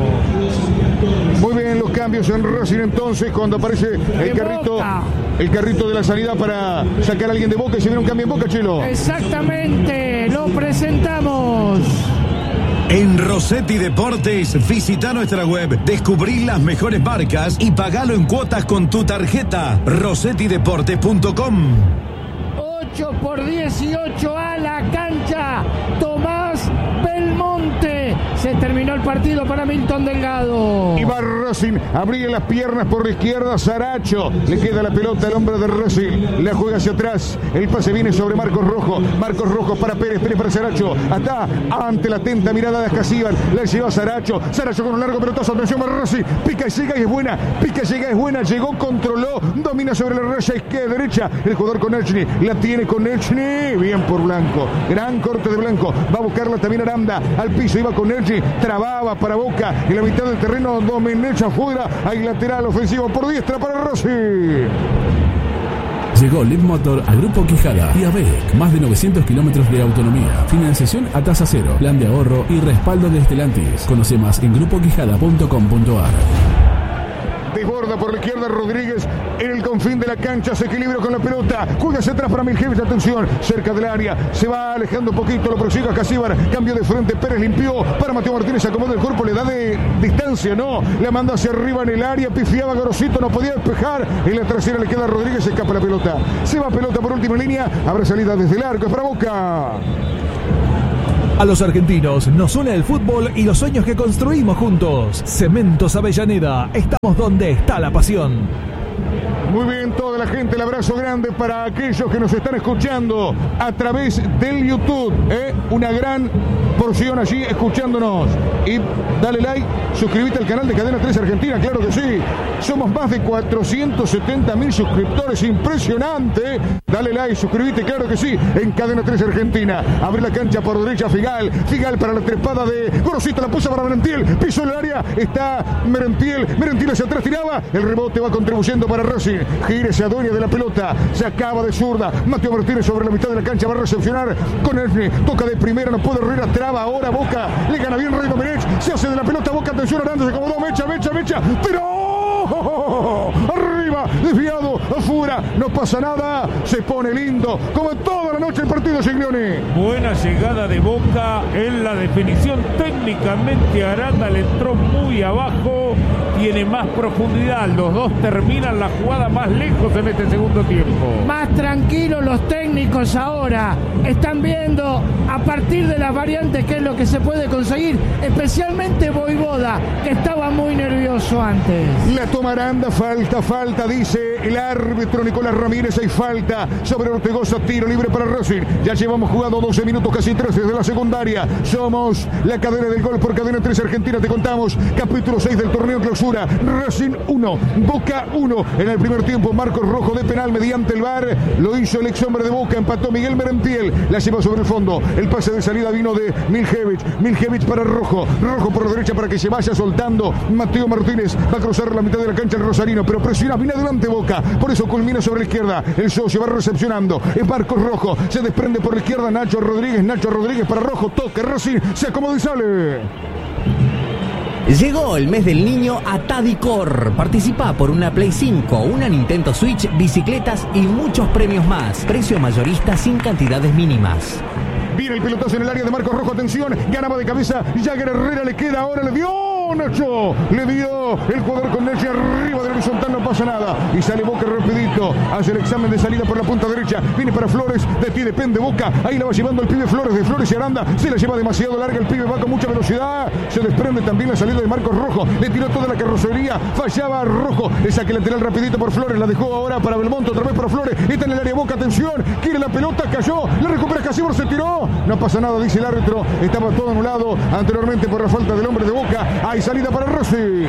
Muy bien los cambios en Racing entonces cuando aparece el carrito, el carrito de la sanidad para sacar a alguien de Boca y se viene un cambio en Boca, Chelo. Exactamente, lo presentamos. En Rossetti Deportes, visita nuestra web, descubrí las mejores marcas y pagalo en cuotas con tu tarjeta. rossetti deportes punto com. ocho por dieciocho a la cancha. Tomás Belmonte. Se terminó el partido para Milton Delgado. Y va Racing, abría las piernas por la izquierda, Saracho. Le queda la pelota al hombre de Racing. La juega hacia atrás. El pase viene sobre Marcos Rojo. Marcos Rojo para Pérez, Pérez para Saracho. Hasta ante la atenta mirada de Ascasíbar. La lleva Saracho. Saracho con un largo pelotazo. Atención para Racing. Pica y llega y es buena. Pica y llega es buena. Llegó, controló. Domina sobre la raya izquierda, derecha. El jugador con Echny. La tiene con Echny. Bien por Blanco. Gran corte de Blanco. Va a buscarla también Aranda. Al piso iba con Echny. Trababa para Boca. En la mitad del terreno Domenech afuera. Hay lateral ofensivo por diestra para Rossi. Llegó Lead Motor a Grupo Quijada y a B E C. Más de novecientos kilómetros de autonomía. Financiación a tasa cero. Plan de ahorro y respaldo de Stellantis. Conoce más en grupo quijada punto com punto a r. Desborda por la izquierda Rodríguez en el confín de la cancha, se equilibra con la pelota, juega hacia atrás para Miljevic, atención, cerca del área, se va alejando un poquito, lo prosigue a Casíbar, cambio de frente, Pérez limpió para Mateo Martínez, acomoda el cuerpo, le da de distancia, no, la manda hacia arriba en el área, pifiaba Gorosito, no podía despejar, en la trasera le queda a Rodríguez, se escapa la pelota, se va pelota por última línea, habrá salida desde el arco, es para Boca. A los argentinos nos une el fútbol y los sueños que construimos juntos. Cementos Avellaneda, estamos donde está la pasión. Muy bien, toda la gente, el abrazo grande para aquellos que nos están escuchando a través del YouTube. ¿eh? Una gran porción allí escuchándonos. Y dale like, suscríbete al canal de Cadena tres Argentina, claro que sí. Somos más de cuatrocientos setenta mil suscriptores, impresionante. Dale like, suscríbete, claro que sí, en Cadena tres Argentina. Abre la cancha por derecha, Figal. Figal para la trepada de Gorosito, la puso para Merentiel. Piso en el área, está Merentiel. Merentiel hacia atrás tiraba. El rebote va contribuyendo para Racing. Gire se adueña de la pelota. Se acaba de zurda. Mateo Martínez sobre la mitad de la cancha. Va a recepcionar con Erfni. Toca de primera, no puede Herrera. Traba ahora Boca. Le gana bien Rey Domenech. Se hace de la pelota Boca. Atención, Aranda se acomodó. Mecha, mecha, mecha. ¡Tiró! Arriba, desviado, afuera. No pasa nada. Se pone lindo. Como toda la noche el partido, Giglione. Buena llegada de Boca en la definición. Técnicamente Aranda le entró muy abajo. Tiene más profundidad. Los dos terminan la jugada más lejos en este segundo tiempo. Más tranquilos los técnicos ahora. Están viendo a partir de las variantes qué es lo que se puede conseguir. Especialmente Voivoda, que estaba muy nervioso antes. La toma Aranda, falta, falta, dice el árbitro Nicolás Ramírez. Hay falta sobre Ortegoza, tiro libre para Racing. Ya llevamos jugado doce minutos, casi trece de la secundaria. Somos la cadena del gol por Cadena tres Argentina. Te contamos, capítulo seis del torneo clausura. Racing uno, Boca uno. En el primer tiempo, Marcos Rojo de penal mediante el V A R. Lo hizo el ex hombre de Boca, empató Miguel Merentiel. La lleva sobre el fondo. El pase de salida vino de Miljevic. Miljevic para Rojo. Rojo por la derecha para que se vaya soltando. Mateo Martínez va a cruzar la mitad de la cancha el rosarino, pero presiona, viene adelante Boca. Por eso culmina sobre la izquierda. El socio va recepcionando. Es Marcos Rojo. Se desprende por la izquierda Nacho Rodríguez. Nacho Rodríguez para Rojo. Toque Racing. Se acomoda y sale. Llegó el mes del niño a Tadicor. Participa por una Play cinco, una Nintendo Switch, bicicletas y muchos premios más. Precio mayorista sin cantidades mínimas. Viene el pelotazo en el área de Marcos Rojo, atención, ganaba de cabeza, Jagger Herrera le queda, ahora le dio Nacho, le dio el jugador con Nacho arriba del horizontal, no pasa nada, y sale Boca rapidito, hace el examen de salida por la punta derecha, viene para Flores, de ti depende Boca, ahí la va llevando el pibe Flores, de Flores y Aranda, se la lleva demasiado larga, el pibe va con mucha velocidad, se desprende también la salida de Marcos Rojo, le tiró toda la carrocería, fallaba Rojo, le saque lateral rapidito por Flores, la dejó ahora para Belmonte, otra vez para Flores, está en el área Boca, atención, quiere la pelota, cayó, la recupera Casíbar, se tiró, no pasa nada, dice el árbitro, estaba todo anulado anteriormente por la falta del hombre de Boca, hay salida para Rossi.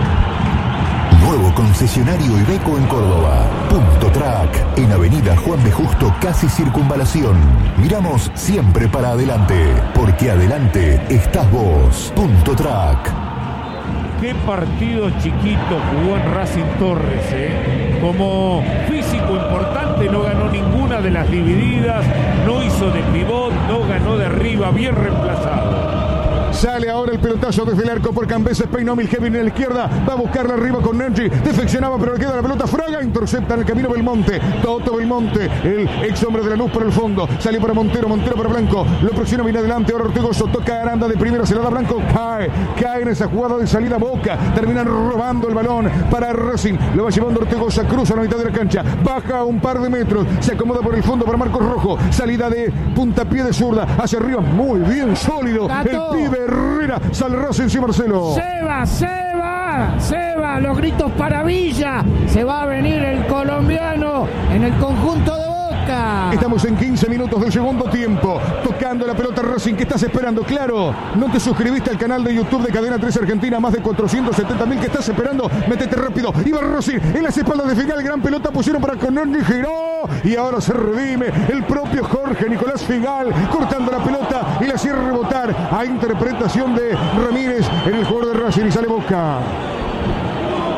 Nuevo concesionario Iveco en Córdoba. Punto Track, en Avenida Juan B. Justo, casi Circunvalación. Miramos siempre para adelante, porque adelante estás vos. Punto Track. Qué partido chiquito jugó en Racing Torres, ¿eh? Como físico importante, no ganó ninguna de las divididas, no hizo de pivot, no ganó de arriba, bien reemplazado. Sale ahora el pelotazo desde el arco por Cambeses, peinó Miljevic en la izquierda, va a buscarla arriba con Nenchi, defeccionaba pero le queda la pelota, Fraga intercepta en el camino Belmonte, Toto Belmonte, el ex hombre de la luz por el fondo, salió para Montero, Montero para Blanco, lo presiona, viene adelante, ahora Ortegozo, toca Aranda de primera, se la da Blanco, cae, cae en esa jugada de salida Boca, terminan robando el balón para Racing, lo va llevando Ortegoza, cruza la mitad de la cancha, baja un par de metros, se acomoda por el fondo para Marcos Rojo, salida de puntapié de zurda, hacia arriba, muy bien, sólido, Gato. El pibe Herrera, sale Racing, sí Marcelo. Se va, se va, se va, los gritos para Villa, se va a venir el colombiano en el conjunto de Boca. Estamos en quince minutos del segundo tiempo, tocando la pelota Racing, ¿qué estás esperando? Claro, no te suscribiste al canal de YouTube de Cadena tres Argentina, más de cuatrocientos setenta mil, ¿qué estás esperando? Métete rápido, iba Racing, en las espaldas de Figal, gran pelota, pusieron para Cononi, giró, y ahora se redime el propio Jorge Nicolás Figal, cortando la pelota y la cierra rebotar a interpretación de Ramírez en el jugador de Racing y sale Boca.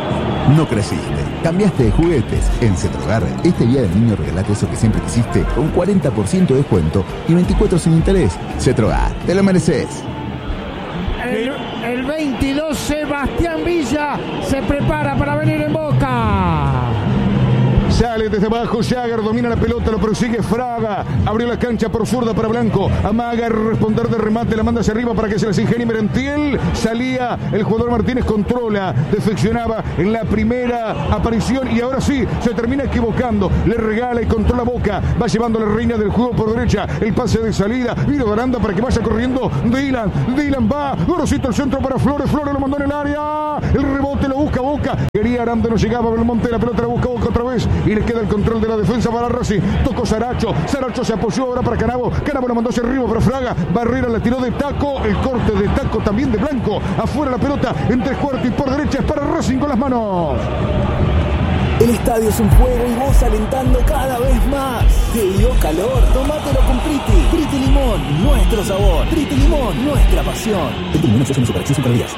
No creciste, cambiaste de juguetes. En Cetrogar, este día del niño regalate eso que siempre quisiste con cuarenta por ciento de descuento y veinticuatro sin interés. Cetrogar, te lo mereces. El, el veintidós, Sebastián Villa se prepara para venir en Boca. Sale desde abajo, Jagger domina la pelota, lo persigue Fraga, abrió la cancha por zurda para Blanco, amaga responder de remate, la manda hacia arriba para que se las ingenie Merentiel, salía el jugador Martínez, controla, defeccionaba en la primera aparición y ahora sí, se termina equivocando, le regala y controla Boca, va llevando la reina del juego por derecha, el pase de salida, vino de Aranda para que vaya corriendo Dylan, Dylan va, Gorosito el centro para Flores, Flores lo mandó en el área, el rebote lo busca Boca, quería Aranda, no llegaba, Belmonte, la pelota la busca Boca otra vez, y le queda el control de la defensa para Racing. Tocó Saracho. Saracho se apoyó ahora para Canabo. Canabo lo mandó hacia arriba para Fraga. Barrera la tiró de taco. El corte de taco también de Blanco. Afuera la pelota en tres cuartos y por derecha es para Racing con las manos. El estadio es un juego y vos alentando cada vez más. ¿Te dio calor? Tomátelo con Priti. Priti Limón, nuestro sabor. Priti Limón, nuestra pasión. Priti Limón es una superacción super días.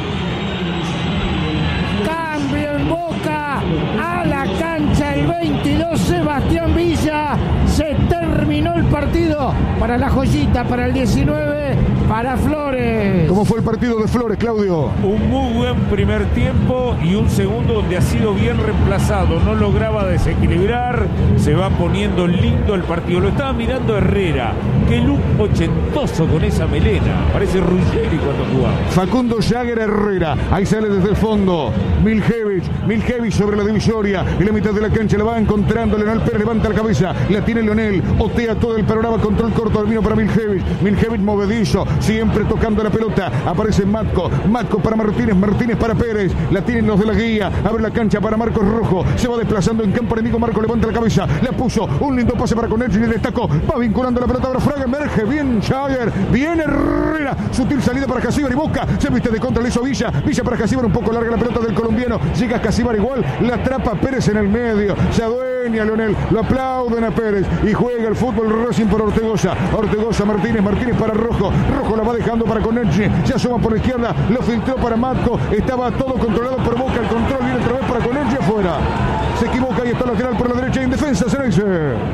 Cambio en Boca. A la cancha el veintidós, Sebastián Villa. Se terminó el partido para la joyita, para el diecinueve, para Flores. ¿Cómo fue el partido de Flores, Claudio? Un muy buen primer tiempo y un segundo donde ha sido bien reemplazado. No lograba desequilibrar. Se va poniendo lindo el partido. Lo estaba mirando Herrera. Qué look ochentoso con esa melena. Parece Ruggeri cuando jugaba. Facundo Jagger Herrera. Ahí sale desde el fondo. Miljevich. Miljevich sobre la divisoria. En la mitad de la cancha la va encontrando. Leonel Pérez levanta la cabeza. La tiene Leonel. Otea todo el panorama. Control corto. Termino para Miljevich. Miljevich movedizo. Siempre tocando la pelota. Aparece Matco. Matco para Martínez. Martínez para Pérez. La tienen los de la guía. Abre la cancha para Marcos Rojo. Se va desplazando en campo enemigo. Marco levanta la cabeza. La puso. Un lindo pase para Conelchi. Le destacó. Va vinculando la pelota para Fraga. Emerge bien Jagger. Viene Herrera. Sutil salida para Casíbar y Boca. Se viste de contra. Le hizo Villa. Villa para Casíbar. Un poco larga la pelota del colombiano. Llega Casíbar igual. La atrapa Pérez en el medio. Se adueña Leonel. Lo aplauden a Pérez. Y juega el fútbol Racing por Ortegoza. Ortegoza Martínez. Martínez para Rojo. Rojo la va dejando para Conelchi. Se asoma por la izquierda. Lo filtró para Matco. Estaba todo controlado por Boca. El control viene otra vez para Conelchi afuera. Se equivoca y está lateral por la derecha. En defensa se dice.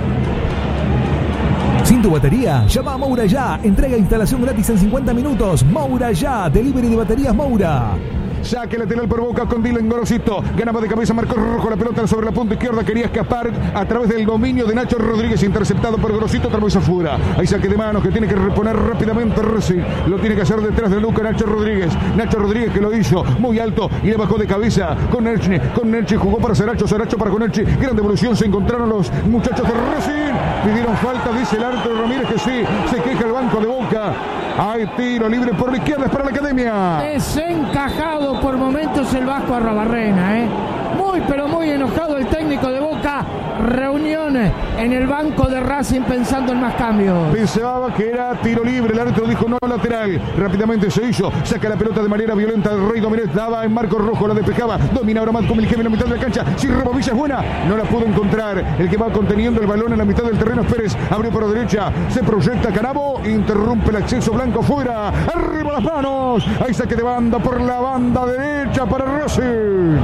¿Sin tu batería? Llama a Moura Ya. Entrega e instalación gratis en cincuenta minutos. Moura Ya. Delivery de baterías Moura. Saque lateral por Boca con Dylan Gorosito. Ganaba de cabeza Marcos Rojo. La pelota sobre la punta izquierda. Quería escapar a través del dominio de Nacho Rodríguez. Interceptado por Gorosito. Otra vez afuera. Hay saque de manos que tiene que reponer rápidamente Racing. Lo tiene que hacer detrás de Luca Nacho Rodríguez. Nacho Rodríguez que lo hizo muy alto y le bajó de cabeza con Nerchi. Con Nerchi jugó para Saracho. Saracho para Conelchi. Gran devolución. Se encontraron los muchachos de Racing. Pidieron falta. Dice el árbitro Ramírez que sí. Se queja el banco de Boca. Hay tiro libre por la izquierda. Es para la Academia. Desencajado por momentos el Vasco Arrobarrena, ¿eh? Muy pero muy enojado el técnico de Boca. Reuniones en el banco de Racing pensando en más cambios. Pensaba que era tiro libre, el árbitro dijo no lateral. Rápidamente se hizo, saca la pelota de manera violenta. El Rey Domínguez daba en Marcos Rojo, la despejaba. Domina ahora más con Miljevich en la mitad de la cancha. Si roba Villa es buena, no la pudo encontrar. El que va conteniendo el balón en la mitad del terreno es Pérez. Abrió por la derecha, se proyecta Canabo. Interrumpe el acceso Blanco fuera. Arriba las manos. Hay saque de banda por la banda derecha para Racing.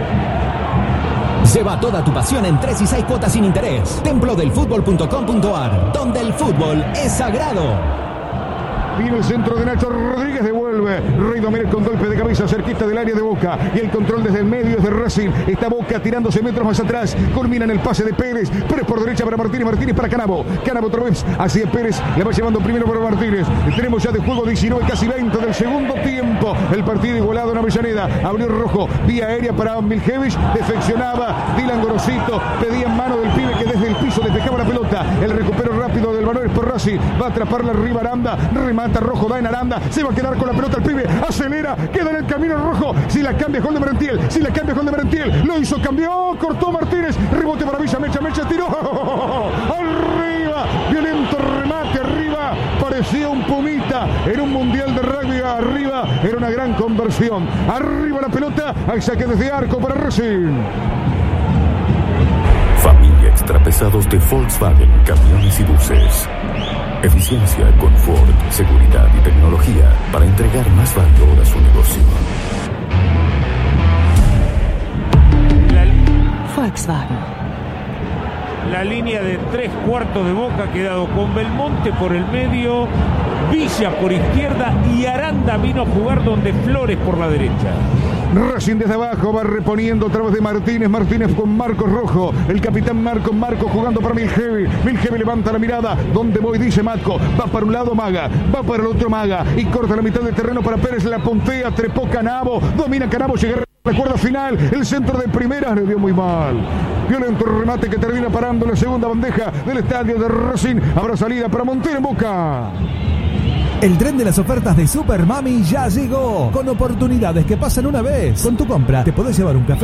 Lleva toda tu pasión en tres y seis cuotas sin interés. templo del fútbol punto com punto ar, donde el fútbol es sagrado. Viene el centro de Nacho Rodríguez, devuelve Rey Domínguez con golpe de cabeza cerquita del área de Boca. Y el control desde el medio es de Racing. Está Boca tirándose metros más atrás. Culmina en el pase de Pérez. Pérez por derecha para Martínez. Martínez para Canabo. Canabo otra vez hacia Pérez. Le va llevando primero para Martínez. Tenemos ya de juego diecinueve, casi veinte del segundo tiempo. El partido igualado en Avellaneda. Abrió Rojo. Vía aérea para Miljevich. Defeccionaba Dylan Gorosito. Pedía en mano del pibe que desde el piso despejaba la pelota. El recupero rápido del balón es por Racing. Va a atraparla arriba Aranda. Remata Rojo, da en Aranda, se va a quedar con la pelota el pibe, acelera, queda en el camino Rojo, si la cambia gol de Merentiel, si la cambia gol de Merentiel, lo hizo, cambió, cortó Martínez, rebote para Villa, Mecha, Mecha, tiró, arriba, violento remate, arriba, parecía un pumita, en un mundial de rugby, arriba, era una gran conversión, arriba la pelota, hay saque desde arco para Racing. Familia Extrapesados de Volkswagen, camiones y buses. Eficiencia, confort, seguridad y tecnología para entregar más valor a su negocio. Volkswagen. La línea de tres cuartos de Boca ha quedado con Belmonte por el medio, Villa por izquierda y Aranda vino a jugar donde Flores por la derecha. Racing desde abajo va reponiendo otra vez de Martínez. Martínez con Marcos Rojo. El capitán Marcos. Marcos jugando para Milhevi. Milhevi levanta la mirada. ¿Dónde voy? Dice Matco. Va para un lado Maga. Va para el otro Maga. Y corta la mitad del terreno para Pérez. La puntea. Trepó Canavo. Domina Canavo. Llega a la cuerda final. El centro de primera le dio muy mal. Violento remate que termina parando la segunda bandeja del estadio de Racing. Habrá salida para Montero en Boca. El tren de las ofertas de Super Mami ya llegó, con oportunidades que pasan una vez. Con tu compra te podés llevar un café